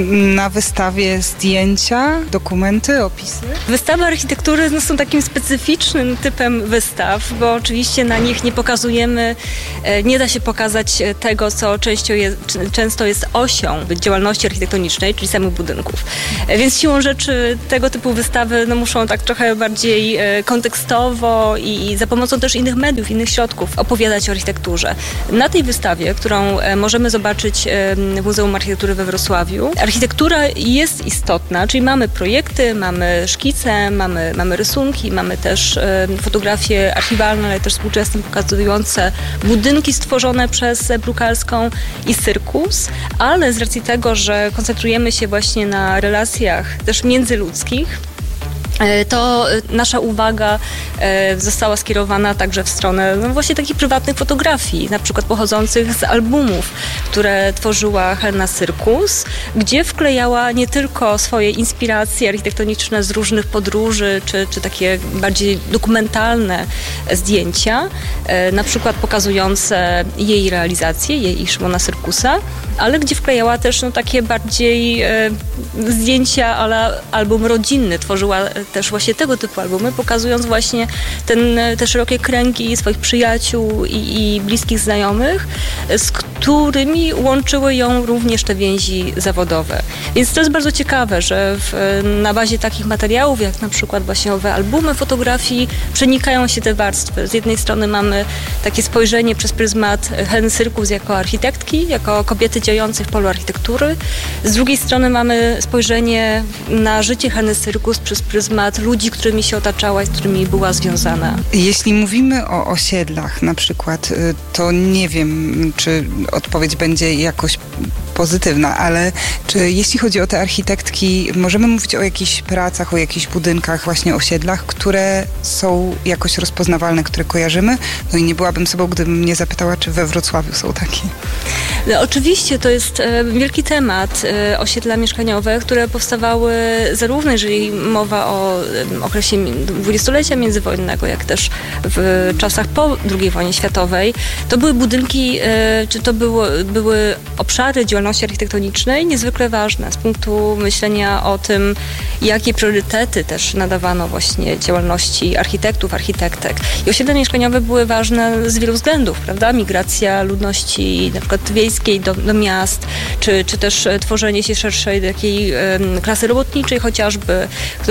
na wystawie zdjęcia, dokumenty, opisy? Wystawy architektury no, są takim specyficznym typem wystaw, bo oczywiście na nich nie pokazujemy, e, nie da się pokazać tego, co często jest, często jest osią działalności architektonicznej, czyli samych budynków. E, więc siłą rzeczy tego typu wystawy no, muszą tak trochę bardziej e, kontekstowo i, i za pomocą też innych mediów, innych środków opowiadać o architekturze. Na tej wystawie, którą e, możemy zobaczyć e, w Muzeum Architektury we Wrocławiu, architektura jest istotna, czyli mamy projekty, mamy szkice, mamy, mamy rysunki, mamy też e, fotografie archiwalne, ale też współczesne, pokazujące budynki stworzone przez Brukalską i Syrkus, ale z racji tego, że koncentrujemy się właśnie na relacjach też międzyludzkich, to nasza uwaga została skierowana także w stronę no właśnie takich prywatnych fotografii, na przykład pochodzących z albumów, które tworzyła Helena Syrkus, gdzie wklejała nie tylko swoje inspiracje architektoniczne z różnych podróży, czy, czy takie bardziej dokumentalne zdjęcia, na przykład pokazujące jej realizację, jej i Szymona Syrkusa, ale gdzie wklejała też no, takie bardziej e, zdjęcia, ale album rodzinny. Tworzyła też właśnie tego typu albumy, pokazując właśnie ten, te szerokie kręgi swoich przyjaciół i, i bliskich znajomych, z którymi łączyły ją również te więzi zawodowe. Więc to jest bardzo ciekawe, że w, na bazie takich materiałów, jak na przykład właśnie owe albumy fotografii, przenikają się te warstwy. Z jednej strony mamy takie spojrzenie przez pryzmat Heleny Syrkus jako architektki, jako kobiety działającej w polu architektury. Z drugiej strony mamy spojrzenie na życie Heleny Syrkus przez pryzmat ludzi, którymi się otaczała i z którymi była związana. Jeśli mówimy o osiedlach na przykład, to nie wiem, czy odpowiedź będzie jakoś pozytywna, ale czy jeśli chodzi o te architektki, możemy mówić o jakichś pracach, o jakichś budynkach, właśnie osiedlach, które są jakoś rozpoznawalne, które kojarzymy? No i nie byłabym sobą, gdybym mnie zapytała, czy we Wrocławiu są takie. No, oczywiście to jest e, wielki temat, e, osiedla mieszkaniowe, które powstawały zarówno, jeżeli mowa o e, okresie dwudziestolecia międzywojennego, jak też w czasach po drugiej wojnie światowej. To były budynki, e, czy to było, były obszary działalności architektonicznej niezwykle ważne z punktu myślenia o tym, jakie priorytety też nadawano właśnie działalności architektów, architektek. I osiedla mieszkaniowe były ważne z wielu względów, prawda? Migracja ludności na przykład wiejskiej do, do miast, czy, czy też tworzenie się szerszej takiej um, klasy robotniczej chociażby, która potrzebowała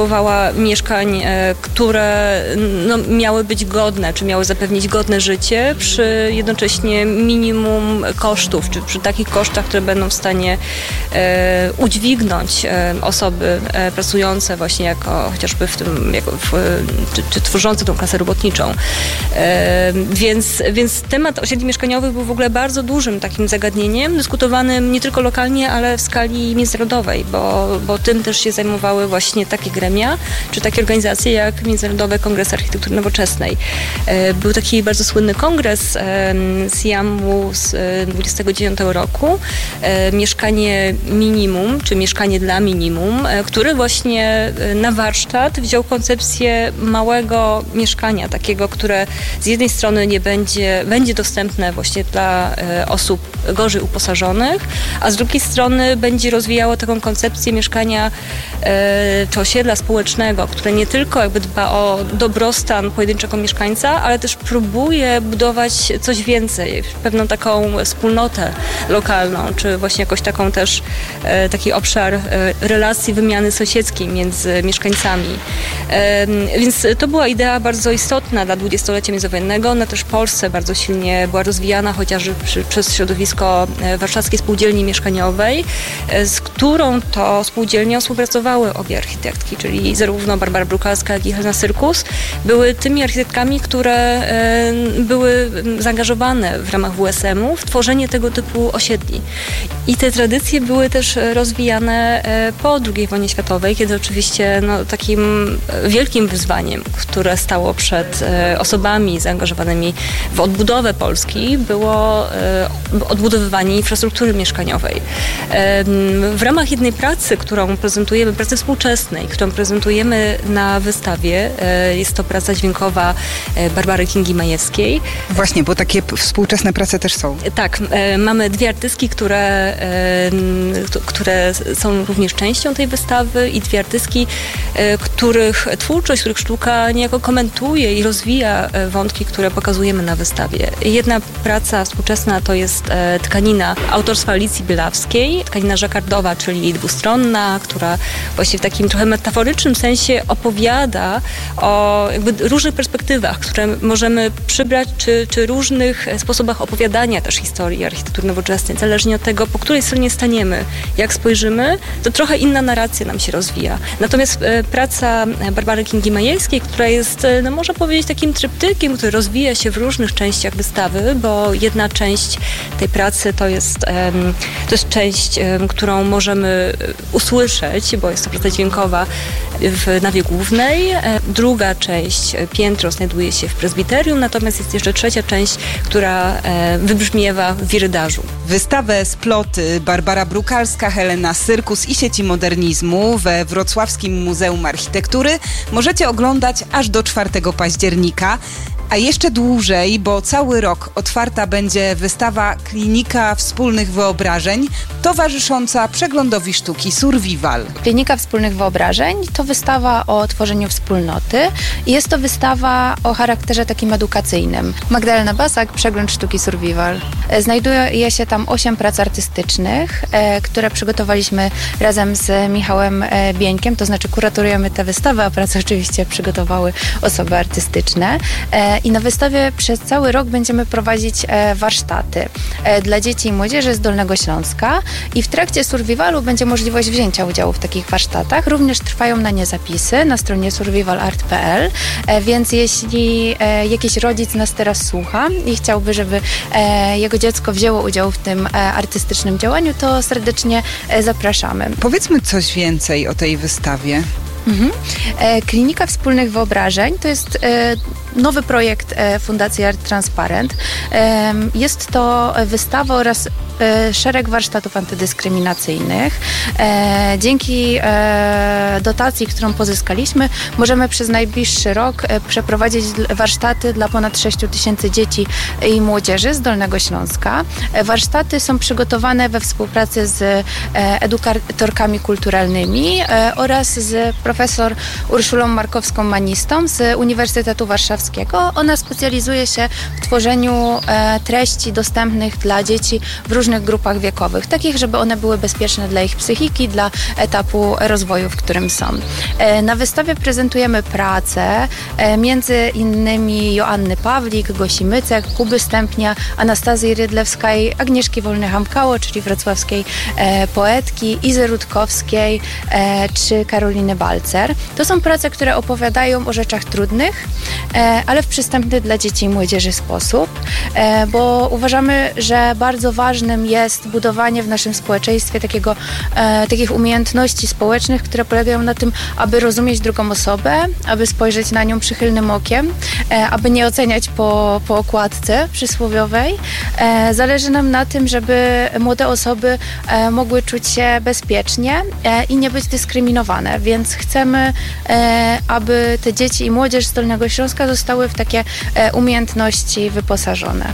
potrzebowała mieszkań, które no, miały być godne, czy miały zapewnić godne życie przy jednocześnie minimum kosztów, czy przy takich kosztach, które będą w stanie e, udźwignąć e, osoby e, pracujące właśnie jako chociażby w tym, jako w, czy, czy tworzące tą klasę robotniczą. E, więc, więc temat osiedli mieszkaniowych był w ogóle bardzo dużym takim zagadnieniem, dyskutowanym nie tylko lokalnie, ale w skali międzynarodowej, bo, bo tym też się zajmowały właśnie takie gremia, czy takie organizacje jak Międzynarodowy Kongres Architektury Nowoczesnej. E, był taki bardzo słynny kongres e, z Siamu z e, dwudziestego dziewiątego roku. E, mieszkanie minimum, czy mieszkanie dla minimum, e, który właśnie na warsztat wziął koncepcję małego mieszkania, takiego, które z jednej strony nie będzie, będzie dostępne właśnie dla e, osób gorzej uposażonych, a z drugiej strony będzie rozwijało taką koncepcję mieszkania e, czy osiedla społecznego, które nie tylko jakby dba o dobrostan pojedynczego mieszkańca, ale też próbuje budować coś więcej, pewną taką wspólnotę lokalną, czy właśnie jakoś taką też e, taki obszar e, relacji, wymiany sąsiedzkiej między mieszkańcami. E, więc to była idea bardzo istotna dla dwudziestolecia międzywojennego. Ona też w Polsce bardzo silnie była rozwijana, chociażby przy, przez środowisko Warszawskiej Spółdzielni Mieszkaniowej, e, z którą to spółdzielnią współpracowały obie architektki, czyli zarówno Barbara Brukalska, jak i Helena Syrkus, były tymi architektkami, które e, były zaangażowane w ramach W S M-u w tworzenie tego typu osiedli. I te tradycje były też rozwijane po drugiej wojnie światowej, kiedy oczywiście no, takim wielkim wyzwaniem, które stało przed osobami zaangażowanymi w odbudowę Polski, było odbudowywanie infrastruktury mieszkaniowej. W ramach jednej pracy, którą prezentujemy, pracy współczesnej, którą prezentujemy na wystawie, jest to praca dźwiękowa Barbary Kingi Majewskiej. Właśnie, bo takie współczesne prace też są. Tak, e, mamy dwie artystki, które, e, które są również częścią tej wystawy i dwie artystki, e, których twórczość, których sztuka niejako komentuje i rozwija wątki, które pokazujemy na wystawie. Jedna praca współczesna to jest e, tkanina autorstwa Alicji Bielawskiej, tkanina żakardowa, czyli dwustronna, która właśnie w takim trochę metaforycznym sensie opowiada o jakby różnych perspektywach, które możemy przybrać, czy, czy różnych sposobach opowiadania też historii architektury nowoczesnej. Zależnie od tego, po której stronie staniemy, jak spojrzymy, to trochę inna narracja nam się rozwija. Natomiast e, praca Barbary Kingi Majewskiej, która jest, e, no można powiedzieć, takim tryptykiem, który rozwija się w różnych częściach wystawy, bo jedna część tej pracy to jest, e, to jest część, e, którą możemy usłyszeć, bo jest to praca dźwiękowa w nawie głównej. E, druga część, e, piętro, znajduje się w prezbiterium, natomiast jest jeszcze trzecia część, która e, wybrzmiewa w wirydarzu. Wystawę Sploty Barbara Brukalska, Helena Syrkus i Sieci Modernizmu we Wrocławskim Muzeum Architektury możecie oglądać aż do czwartego października. A jeszcze dłużej, bo cały rok otwarta będzie wystawa Klinika Wspólnych Wyobrażeń, towarzysząca przeglądowi sztuki Survival. Klinika Wspólnych Wyobrażeń to wystawa o tworzeniu wspólnoty i jest to wystawa o charakterze takim edukacyjnym. Magdalena Basak, przegląd sztuki Survival. Znajduje się tam osiem prac artystycznych, e, które przygotowaliśmy razem z Michałem e, Bieńkiem, to znaczy kuratorujemy tę wystawę, a prace oczywiście przygotowały osoby artystyczne. E, I na wystawie przez cały rok będziemy prowadzić e, warsztaty e, dla dzieci i młodzieży z Dolnego Śląska i w trakcie survivalu będzie możliwość wzięcia udziału w takich warsztatach. Również trwają na nie zapisy na stronie survival art kropka p l, e, więc jeśli e, jakiś rodzic nas teraz słucha i chciałby, żeby e, jego dziecko wzięło udział w tym e, artystycznym działaniu, to serdecznie e, zapraszamy. Powiedzmy coś więcej o tej wystawie. Mhm. E, Klinika Wspólnych Wyobrażeń to jest e, nowy projekt e, Fundacji Art Transparent. E, jest to wystawa oraz e, szereg warsztatów antydyskryminacyjnych. E, dzięki e, dotacji, którą pozyskaliśmy, możemy przez najbliższy rok e, przeprowadzić warsztaty dla ponad sześć tysięcy dzieci i młodzieży z Dolnego Śląska. E, warsztaty są przygotowane we współpracy z e, edukatorkami kulturalnymi e, oraz z profesor Urszulą Markowską-Manistą z Uniwersytetu Warszawskiego Wrocławskiego. Ona specjalizuje się w tworzeniu e, treści dostępnych dla dzieci w różnych grupach wiekowych, takich, żeby one były bezpieczne dla ich psychiki, dla etapu rozwoju, w którym są. E, na wystawie prezentujemy pracę e, między innymi Joanny Pawlik, Gosi Mycek, Kuby Stępnia, Anastazji Rydlewskiej, Agnieszki Wolny-Hamkało, czyli wrocławskiej e, poetki, Izy Rutkowskiej e, czy Karoliny Balcer. To są prace, które opowiadają o rzeczach trudnych, e, ale w przystępny dla dzieci i młodzieży sposób, e, bo uważamy, że bardzo ważnym jest budowanie w naszym społeczeństwie takiego, e, takich umiejętności społecznych, które polegają na tym, aby rozumieć drugą osobę, aby spojrzeć na nią przychylnym okiem, e, aby nie oceniać po, po okładce przysłowiowej. E, zależy nam na tym, żeby młode osoby e, mogły czuć się bezpiecznie e, i nie być dyskryminowane, więc chcemy, e, aby te dzieci i młodzież z Dolnego Śląska zostały w takie e, umiejętności wyposażone.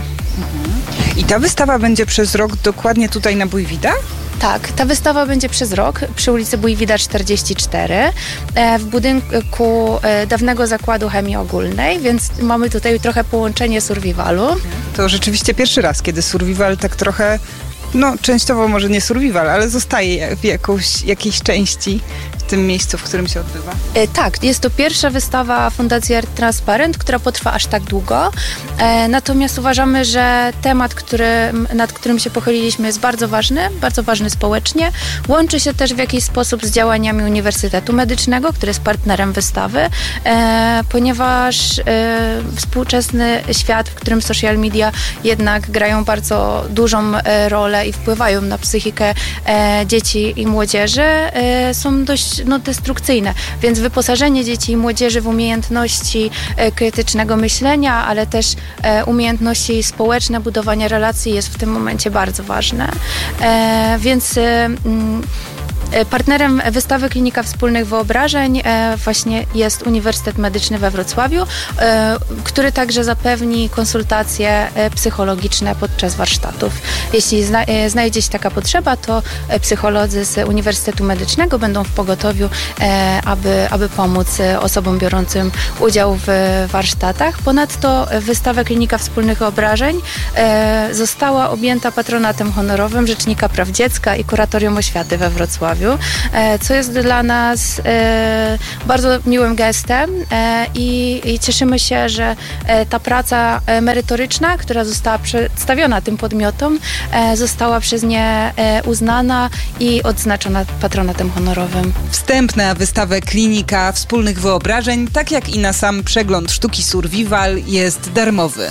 I ta wystawa będzie przez rok dokładnie tutaj na Bójwida? Tak, ta wystawa będzie przez rok przy ulicy Bójwida czterdzieści cztery e, w budynku e, dawnego zakładu chemii ogólnej, więc mamy tutaj trochę połączenie survivalu. To rzeczywiście pierwszy raz, kiedy survival tak trochę, no częściowo może nie survival, ale zostaje w jakąś, jakiejś części w tym miejscu, w którym się odbywa. E, tak, jest to pierwsza wystawa Fundacji Art Transparent, która potrwa aż tak długo. E, natomiast uważamy, że temat, który, nad którym się pochyliliśmy, jest bardzo ważny, bardzo ważny społecznie. Łączy się też w jakiś sposób z działaniami Uniwersytetu Medycznego, który jest partnerem wystawy, e, ponieważ e, współczesny świat, w którym social media jednak grają bardzo dużą e, rolę i wpływają na psychikę e, dzieci i młodzieży, e, są dość no, destrukcyjne, więc wyposażenie dzieci i młodzieży w umiejętności e, krytycznego myślenia, ale też e, umiejętności społeczne, budowania relacji jest w tym momencie bardzo ważne. E, więc e, m, Partnerem wystawy Klinika Wspólnych Wyobrażeń e, właśnie jest Uniwersytet Medyczny we Wrocławiu, e, który także zapewni konsultacje e, psychologiczne podczas warsztatów. Jeśli zna, e, znajdzie się taka potrzeba, to e, psycholodzy z Uniwersytetu Medycznego będą w pogotowiu, e, aby, aby pomóc e, osobom biorącym udział w warsztatach. Ponadto wystawa Klinika Wspólnych Wyobrażeń e, została objęta patronatem honorowym Rzecznika Praw Dziecka i Kuratorium Oświaty we Wrocławiu, co jest dla nas e, bardzo miłym gestem e, i, i cieszymy się, że e, ta praca merytoryczna, która została przedstawiona tym podmiotom, e, została przez nie e, uznana i odznaczona patronatem honorowym. Wstęp na wystawę Klinika Wspólnych Wyobrażeń, tak jak i na sam przegląd sztuki survival, jest darmowy.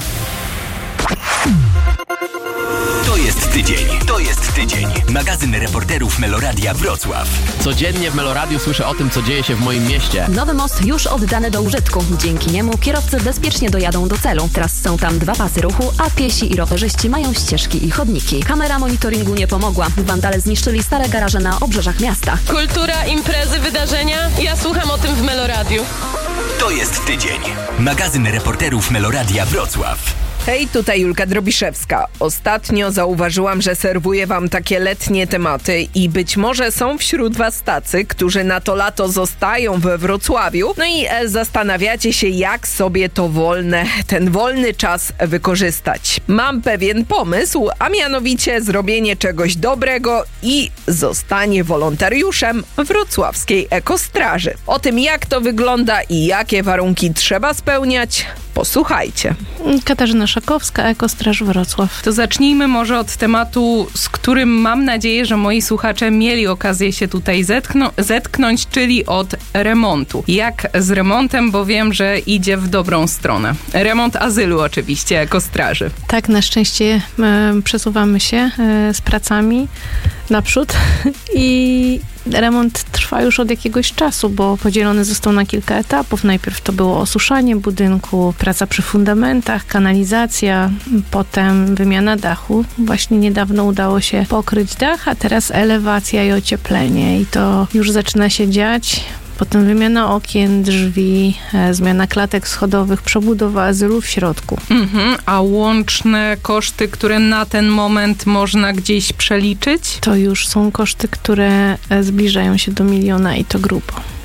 To jest tydzień. To jest tydzień. Magazyn reporterów Meloradia Wrocław. Codziennie w Meloradiu słyszę o tym, co dzieje się w moim mieście. Nowy most już oddany do użytku. Dzięki niemu kierowcy bezpiecznie dojadą do celu. Teraz są tam dwa pasy ruchu, a piesi i rowerzyści mają ścieżki i chodniki. Kamera monitoringu nie pomogła. Wandale zniszczyli stare garaże na obrzeżach miasta. Kultura, imprezy, wydarzenia. Ja słucham o tym w Meloradiu. To jest tydzień. Magazyn reporterów Meloradia Wrocław. Hej, tutaj Julka Drobiszewska. Ostatnio zauważyłam, że serwuję wam takie letnie tematy i być może są wśród was tacy, którzy na to lato zostają we Wrocławiu. No i e, zastanawiacie się, jak sobie to wolne, ten wolny czas wykorzystać. Mam pewien pomysł, a mianowicie zrobienie czegoś dobrego i zostanie wolontariuszem wrocławskiej ekostraży. O tym, jak to wygląda i jakie warunki trzeba spełniać, posłuchajcie. Katarzyna Szakowska, Ekostraż Wrocław. To zacznijmy może od tematu, z którym mam nadzieję, że moi słuchacze mieli okazję się tutaj zetkną- zetknąć, czyli od remontu. Jak z remontem, bo wiem, że idzie w dobrą stronę. Remont azylu oczywiście, Ekostraży. Tak, na szczęście e, przesuwamy się e, z pracami naprzód i remont trwa już od jakiegoś czasu, bo podzielony został na kilka etapów. Najpierw to było osuszanie budynku, praca przy fundamentach, kanalizacja, potem wymiana dachu. Właśnie niedawno udało się pokryć dach, a teraz elewacja i ocieplenie i to już zaczyna się dziać. Potem wymiana okien, drzwi, e, zmiana klatek schodowych, przebudowa azylu w środku. Mhm, a łączne koszty, które na ten moment można gdzieś przeliczyć? To już są koszty, które zbliżają się do miliona i to grubo.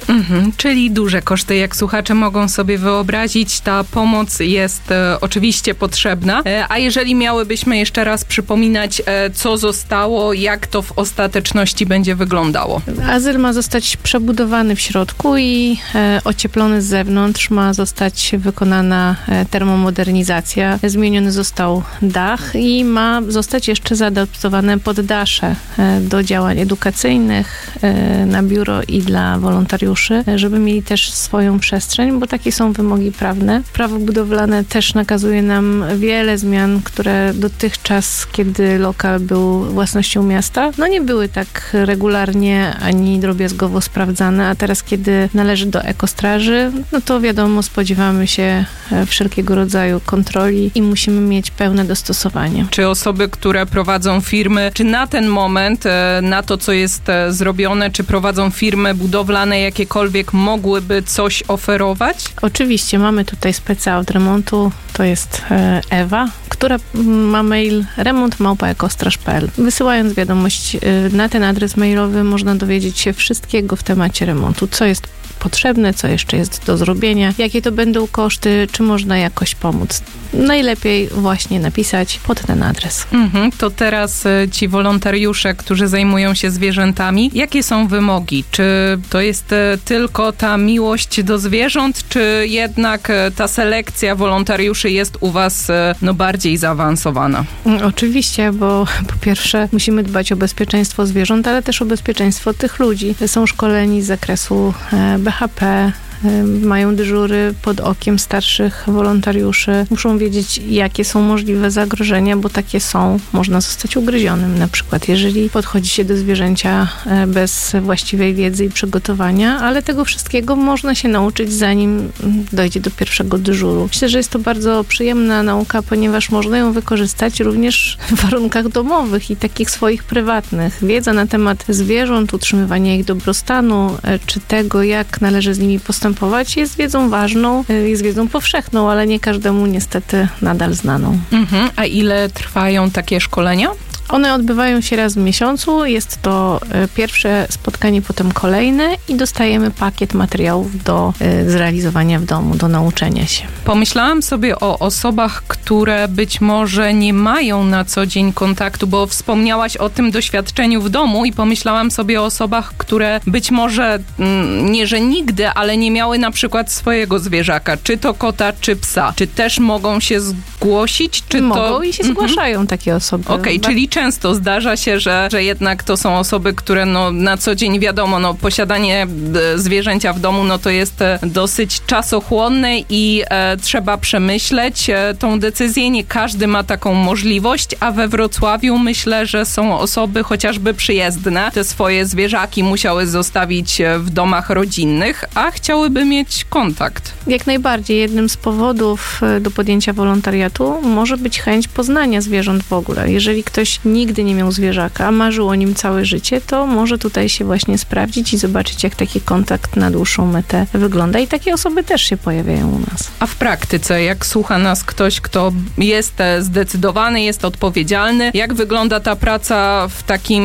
Mhm, czyli duże koszty, jak słuchacze mogą sobie wyobrazić. Ta pomoc jest e, oczywiście potrzebna. E, a jeżeli miałybyśmy jeszcze raz przypominać, e, co zostało, jak to w ostateczności będzie wyglądało? Azyl ma zostać przebudowany w środku i e, ocieplony z zewnątrz. Ma zostać wykonana e, termomodernizacja. Zmieniony został dach i ma zostać jeszcze zaadaptowane poddasze e, do działań edukacyjnych e, na biuro i dla wolontariuszy, e, żeby mieli też swoją przestrzeń, bo takie są wymogi prawne. Prawo budowlane też nakazuje nam wiele zmian, które dotychczas, kiedy lokal był własnością miasta, no nie były tak regularnie ani drobiazgowo sprawdzane, a teraz, kiedy należy do ekostraży, no to wiadomo, spodziewamy się wszelkiego rodzaju kontroli i musimy mieć pełne dostosowanie. Czy osoby, które prowadzą firmy, czy na ten moment, na to, co jest zrobione, czy prowadzą firmy budowlane jakiekolwiek, mogłyby coś oferować? Oczywiście, mamy tutaj speca od remontu, to jest Ewa, która ma mail remont małpa ekostraż kropka p l. Wysyłając wiadomość na ten adres mailowy można dowiedzieć się wszystkiego w temacie remontu, co jest potrzebne, co jeszcze jest do zrobienia, jakie to będą koszty, czy można jakoś pomóc. Najlepiej właśnie napisać pod ten adres. Mhm, to teraz ci wolontariusze, którzy zajmują się zwierzętami, jakie są wymogi? Czy to jest tylko ta miłość do zwierząt, czy jednak ta selekcja wolontariuszy jest u was no, bardziej zaawansowana? Oczywiście, bo po pierwsze musimy dbać o bezpieczeństwo zwierząt, ale też o bezpieczeństwo tych ludzi. Są szkoleni z zakresu B H P, mają dyżury pod okiem starszych wolontariuszy. Muszą wiedzieć, jakie są możliwe zagrożenia, bo takie są. Można zostać ugryzionym na przykład, jeżeli podchodzi się do zwierzęcia bez właściwej wiedzy i przygotowania, ale tego wszystkiego można się nauczyć, zanim dojdzie do pierwszego dyżuru. Myślę, że jest to bardzo przyjemna nauka, ponieważ można ją wykorzystać również w warunkach domowych i takich swoich prywatnych. Wiedza na temat zwierząt, utrzymywania ich dobrostanu, czy tego, jak należy z nimi postępować, jest wiedzą ważną, jest wiedzą powszechną, ale nie każdemu niestety nadal znaną. Mhm. A ile trwają takie szkolenia? One odbywają się raz w miesiącu, jest to pierwsze spotkanie, potem kolejne i dostajemy pakiet materiałów do zrealizowania w domu, do nauczenia się. Pomyślałam sobie o osobach, które być może nie mają na co dzień kontaktu, bo wspomniałaś o tym doświadczeniu w domu i pomyślałam sobie o osobach, które być może nie, że nigdy, ale nie miały na przykład swojego zwierzaka, czy to kota, czy psa. Czy też mogą się zgłosić? Czy mogą to... i się zgłaszają mhm. takie osoby. Okej, okay, czyli często zdarza się, że, że jednak to są osoby, które no, na co dzień wiadomo, no, posiadanie zwierzęcia w domu no, to jest dosyć czasochłonne i e, trzeba przemyśleć e, tą decyzję. Nie każdy ma taką możliwość, a we Wrocławiu myślę, że są osoby chociażby przyjezdne. Te swoje zwierzaki musiały zostawić w domach rodzinnych, a chciałyby mieć kontakt. Jak najbardziej. Jednym z powodów do podjęcia wolontariatu może być chęć poznania zwierząt w ogóle. Jeżeli ktoś nigdy nie miał zwierzaka, a marzył o nim całe życie, to może tutaj się właśnie sprawdzić i zobaczyć, jak taki kontakt na dłuższą metę wygląda. I takie osoby też się pojawiają u nas. A w praktyce, jak słucha nas ktoś, kto jest zdecydowany, jest odpowiedzialny, jak wygląda ta praca w takim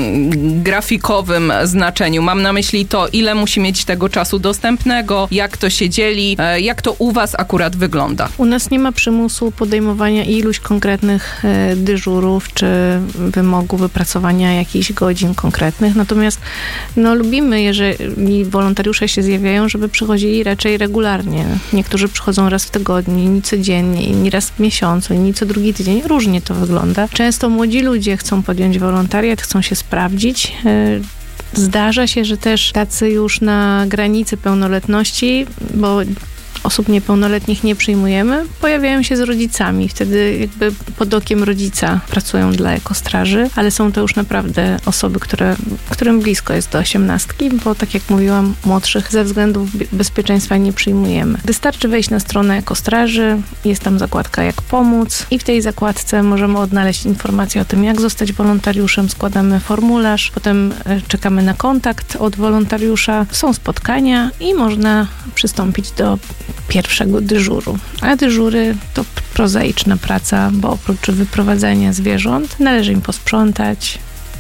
grafikowym znaczeniu? Mam na myśli to, ile musi mieć tego czasu dostępnego, jak to się dzieli, jak to u was akurat wygląda? U nas nie ma przymusu podejmowania iluś konkretnych dyżurów, czy wymogu wypracowania jakichś godzin konkretnych. Natomiast no, lubimy, jeżeli wolontariusze się zjawiają, żeby przychodzili raczej regularnie. Niektórzy przychodzą raz w tygodniu, inni codziennie, inni raz w miesiącu, inni co drugi tydzień. Różnie to wygląda. Często młodzi ludzie chcą podjąć wolontariat, chcą się sprawdzić. Zdarza się, że też tacy już na granicy pełnoletności, bo osób niepełnoletnich nie przyjmujemy, pojawiają się z rodzicami. Wtedy jakby pod okiem rodzica pracują dla ekostraży, ale są to już naprawdę osoby, które, którym blisko jest do osiemnastki, bo tak jak mówiłam, młodszych ze względów bezpieczeństwa nie przyjmujemy. Wystarczy wejść na stronę ekostraży, jest tam zakładka jak pomóc i w tej zakładce możemy odnaleźć informacje o tym, jak zostać wolontariuszem, składamy formularz, potem czekamy na kontakt od wolontariusza, są spotkania i można przystąpić do pierwszego dyżuru. A dyżury to prozaiczna praca, bo oprócz wyprowadzania zwierząt należy im posprzątać,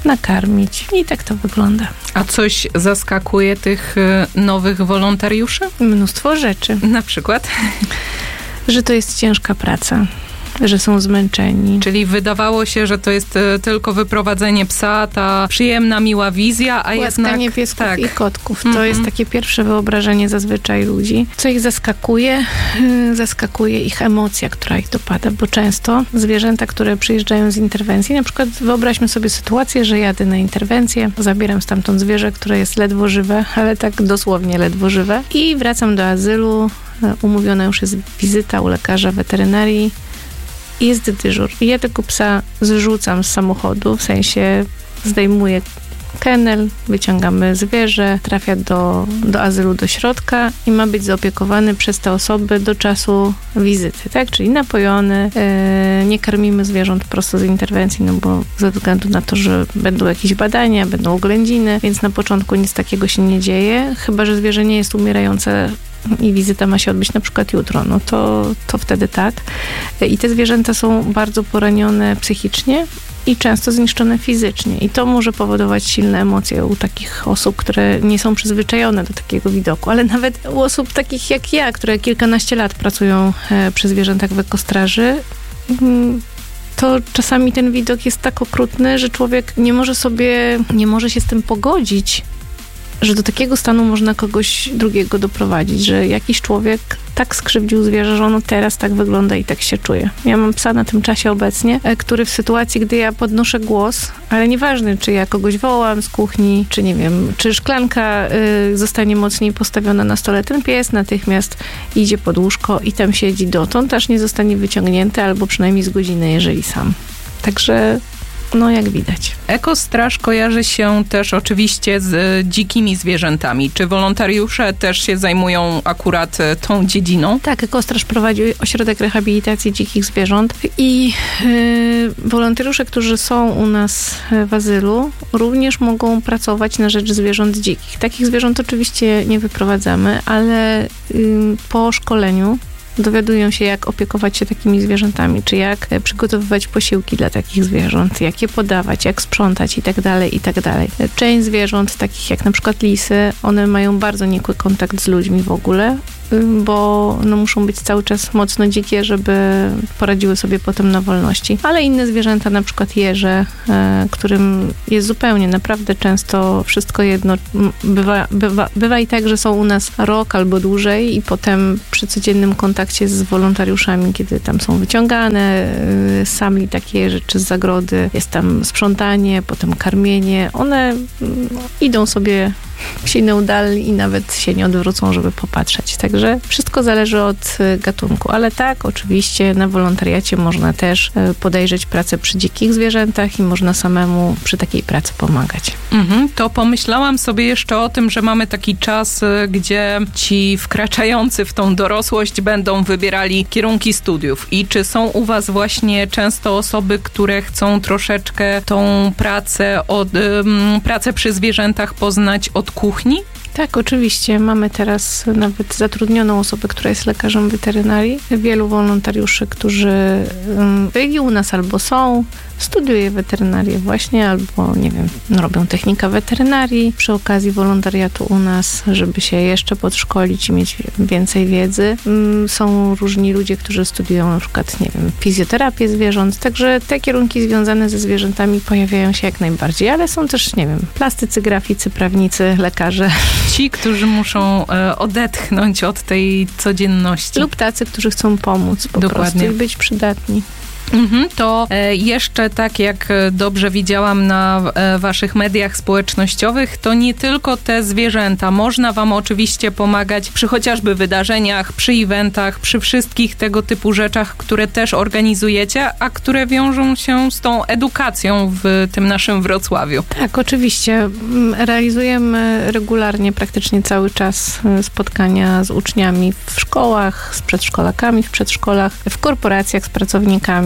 nakarmić i tak to wygląda. A coś zaskakuje tych nowych wolontariuszy? Mnóstwo rzeczy. Na przykład? Że to jest ciężka praca. Że są zmęczeni. Czyli wydawało się, że to jest tylko wyprowadzenie psa, ta przyjemna, miła wizja, a Głaskanie jednak... piesków tak. i kotków. To Mm-hmm. jest takie pierwsze wyobrażenie zazwyczaj ludzi. Co ich zaskakuje? Zaskakuje ich emocja, która ich dopada, bo często zwierzęta, które przyjeżdżają z interwencji, na przykład wyobraźmy sobie sytuację, że jadę na interwencję, zabieram stamtąd zwierzę, które jest ledwo żywe, ale tak dosłownie ledwo żywe i wracam do azylu, umówiona już jest wizyta u lekarza weterynarii, jest dyżur. I ja tego psa zrzucam z samochodu, w sensie zdejmuję kennel, wyciągamy zwierzę, trafia do, do azylu, do środka i ma być zaopiekowany przez te osoby do czasu wizyty, tak? Czyli napojony, yy, nie karmimy zwierząt prosto z interwencji, no bo ze względu na to, że będą jakieś badania, będą oględziny, więc na początku nic takiego się nie dzieje, chyba że zwierzę nie jest umierające i wizyta ma się odbyć na przykład jutro, no to, to wtedy tak. I te zwierzęta są bardzo poranione psychicznie i często zniszczone fizycznie. I to może powodować silne emocje u takich osób, które nie są przyzwyczajone do takiego widoku. Ale nawet u osób takich jak ja, które kilkanaście lat pracują przy zwierzętach w ekostraży, to czasami ten widok jest tak okrutny, że człowiek nie może sobie, nie może się z tym pogodzić, że do takiego stanu można kogoś drugiego doprowadzić, że jakiś człowiek tak skrzywdził zwierzę, że ono teraz tak wygląda i tak się czuje. Ja mam psa na tym czasie obecnie, który w sytuacji, gdy ja podnoszę głos, ale nieważne, czy ja kogoś wołam z kuchni, czy nie wiem, czy szklanka y, zostanie mocniej postawiona na stole, ten pies natychmiast idzie pod łóżko i tam siedzi dotąd, aż nie zostanie wyciągnięty, albo przynajmniej z godziny, jeżeli sam. Także no jak widać. Ekostraż kojarzy się też oczywiście z dzikimi zwierzętami. Czy wolontariusze też się zajmują akurat tą dziedziną? Tak, Ekostraż prowadzi ośrodek rehabilitacji dzikich zwierząt i yy, wolontariusze, którzy są u nas w azylu, również mogą pracować na rzecz zwierząt dzikich. Takich zwierząt oczywiście nie wyprowadzamy, ale yy, po szkoleniu dowiadują się, jak opiekować się takimi zwierzętami, czy jak przygotowywać posiłki dla takich zwierząt, jak je podawać, jak sprzątać i tak dalej, i tak dalej. Część zwierząt, takich jak na przykład lisy, one mają bardzo nikły kontakt z ludźmi w ogóle, bo no, muszą być cały czas mocno dzikie, żeby poradziły sobie potem na wolności. Ale inne zwierzęta, na przykład jeże, e, którym jest zupełnie, naprawdę często wszystko jedno. Bywa, bywa, bywa i tak, że są u nas rok albo dłużej i potem przy codziennym kontakcie z wolontariuszami, kiedy tam są wyciągane e, sami takie rzeczy z zagrody, jest tam sprzątanie, potem karmienie. One no, idą sobie się nie udali i nawet się nie odwrócą, żeby popatrzeć. Także wszystko zależy od gatunku. Ale tak, oczywiście na wolontariacie można też podejrzeć pracę przy dzikich zwierzętach i można samemu przy takiej pracy pomagać. Mhm, to pomyślałam sobie jeszcze o tym, że mamy taki czas, gdzie ci wkraczający w tą dorosłość będą wybierali kierunki studiów. I czy są u was właśnie często osoby, które chcą troszeczkę tą pracę, od, um, pracę przy zwierzętach poznać od kuchni? Tak, oczywiście. Mamy teraz nawet zatrudnioną osobę, która jest lekarzem weterynarii. Wielu wolontariuszy, którzy byli u nas albo są, studiuje weterynarię właśnie, albo nie wiem, robią technikę weterynarii przy okazji wolontariatu u nas, żeby się jeszcze podszkolić i mieć więcej wiedzy. Są różni ludzie, którzy studiują na przykład, nie wiem, fizjoterapię zwierząt, także te kierunki związane ze zwierzętami pojawiają się jak najbardziej, ale są też, nie wiem, plastycy, graficy, prawnicy, lekarze. Ci, którzy muszą e, odetchnąć od tej codzienności. Lub tacy, którzy chcą pomóc po Dokładnie. prostu i być przydatni. Mhm, to e, jeszcze tak jak dobrze widziałam na e, waszych mediach społecznościowych, to nie tylko te zwierzęta. Można wam oczywiście pomagać przy chociażby wydarzeniach, przy eventach, przy wszystkich tego typu rzeczach, które też organizujecie, a które wiążą się z tą edukacją w tym naszym Wrocławiu. Tak, oczywiście. Realizujemy regularnie, praktycznie cały czas spotkania z uczniami w szkołach, z przedszkolakami w przedszkolach, w korporacjach z pracownikami.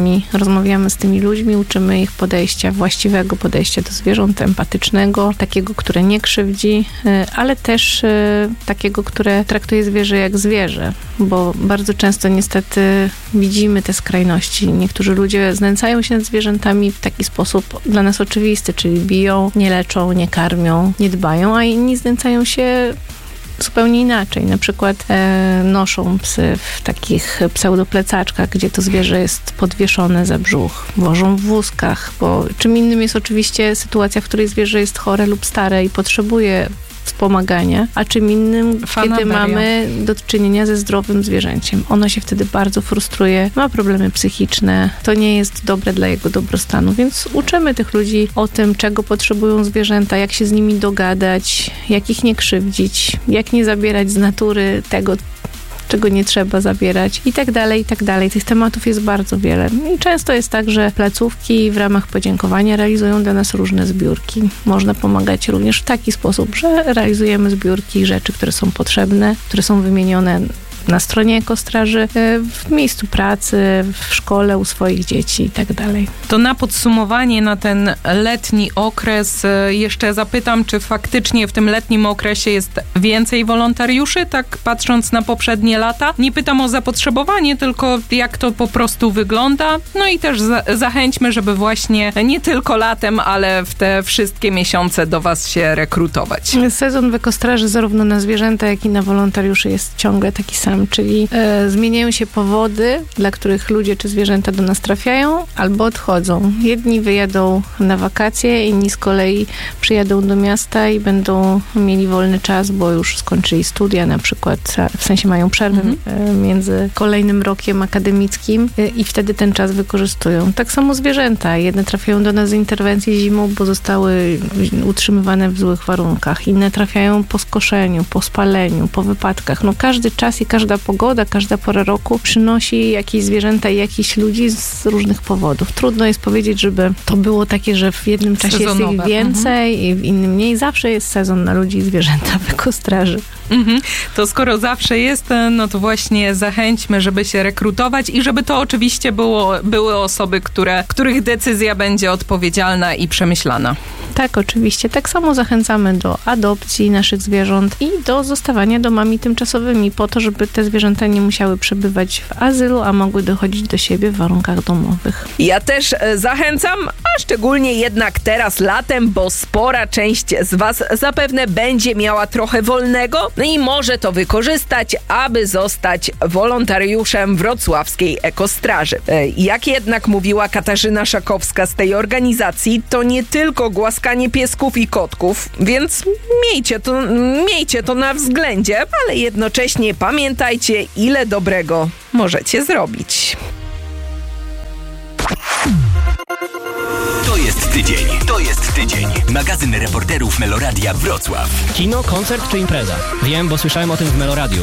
zwierzętami, rozmawiamy z tymi ludźmi, uczymy ich podejścia, właściwego podejścia do zwierząt, empatycznego, takiego, które nie krzywdzi, ale też takiego, które traktuje zwierzę jak zwierzę, bo bardzo często niestety widzimy te skrajności. Niektórzy ludzie znęcają się nad zwierzętami w taki sposób dla nas oczywisty, czyli biją, nie leczą, nie karmią, nie dbają, a inni znęcają się zupełnie inaczej. Na przykład e, noszą psy w takich pseudoplecaczkach, gdzie to zwierzę jest podwieszone za brzuch. Wożą w wózkach, bo czym innym jest oczywiście sytuacja, w której zwierzę jest chore lub stare i potrzebuje wspomagania, a czym innym, Fanaberia. kiedy mamy do czynienia ze zdrowym zwierzęciem. Ono się wtedy bardzo frustruje, ma problemy psychiczne, to nie jest dobre dla jego dobrostanu, więc uczymy tych ludzi o tym, czego potrzebują zwierzęta, jak się z nimi dogadać, jak ich nie krzywdzić, jak nie zabierać z natury tego, czego nie trzeba zabierać i tak dalej, i tak dalej. Tych tematów jest bardzo wiele. I często jest tak, że placówki w ramach podziękowania realizują dla nas różne zbiórki. Można pomagać również w taki sposób, że realizujemy zbiórki rzeczy, które są potrzebne, które są wymienione na stronie ekostraży, w miejscu pracy, w szkole, u swoich dzieci i tak dalej. To na podsumowanie na ten letni okres jeszcze zapytam, czy faktycznie w tym letnim okresie jest więcej wolontariuszy, tak patrząc na poprzednie lata? Nie pytam o zapotrzebowanie, tylko jak to po prostu wygląda. No i też za- zachęćmy, żeby właśnie nie tylko latem, ale w te wszystkie miesiące do was się rekrutować. Sezon w ekostraży zarówno na zwierzęta, jak i na wolontariuszy jest ciągle taki sam, czyli e, zmieniają się powody, dla których ludzie czy zwierzęta do nas trafiają albo odchodzą. Jedni wyjadą na wakacje, inni z kolei przyjadą do miasta i będą mieli wolny czas, bo już skończyli studia na przykład, w sensie mają przerwę mhm. e, między kolejnym rokiem akademickim e, i wtedy ten czas wykorzystują. Tak samo zwierzęta. Jedne trafiają do nas z interwencji zimą, bo zostały utrzymywane w złych warunkach. Inne trafiają po skoszeniu, po spaleniu, po wypadkach. No każdy czas i każda pogoda, każda pora roku przynosi jakieś zwierzęta i jakichś ludzi z różnych powodów. Trudno jest powiedzieć, żeby to było takie, że w jednym czasie Sezonowe. jest ich więcej mhm. i w innym mniej. Zawsze jest sezon na ludzi i zwierzęta w ekostraży. Mhm. To skoro zawsze jest, no to właśnie zachęćmy, żeby się rekrutować i żeby to oczywiście było, były osoby, które, których decyzja będzie odpowiedzialna i przemyślana. Tak, oczywiście. Tak samo zachęcamy do adopcji naszych zwierząt i do zostawania domami tymczasowymi po to, żeby te zwierzęta nie musiały przebywać w azylu, a mogły dochodzić do siebie w warunkach domowych. Ja też e, zachęcam, a szczególnie jednak teraz latem, bo spora część z was zapewne będzie miała trochę wolnego, no i może to wykorzystać, aby zostać wolontariuszem wrocławskiej ekostraży. E, jak jednak mówiła Katarzyna Szakowska z tej organizacji, to nie tylko głaskanie piesków i kotków, więc miejcie to, miejcie to na względzie, ale jednocześnie pamiętajcie, ile dobrego możecie zrobić. To jest tydzień, to jest tydzień. Magazyn reporterów Meloradia Wrocław. Kino, koncert czy impreza? Wiem, bo słyszałem o tym w Meloradiu.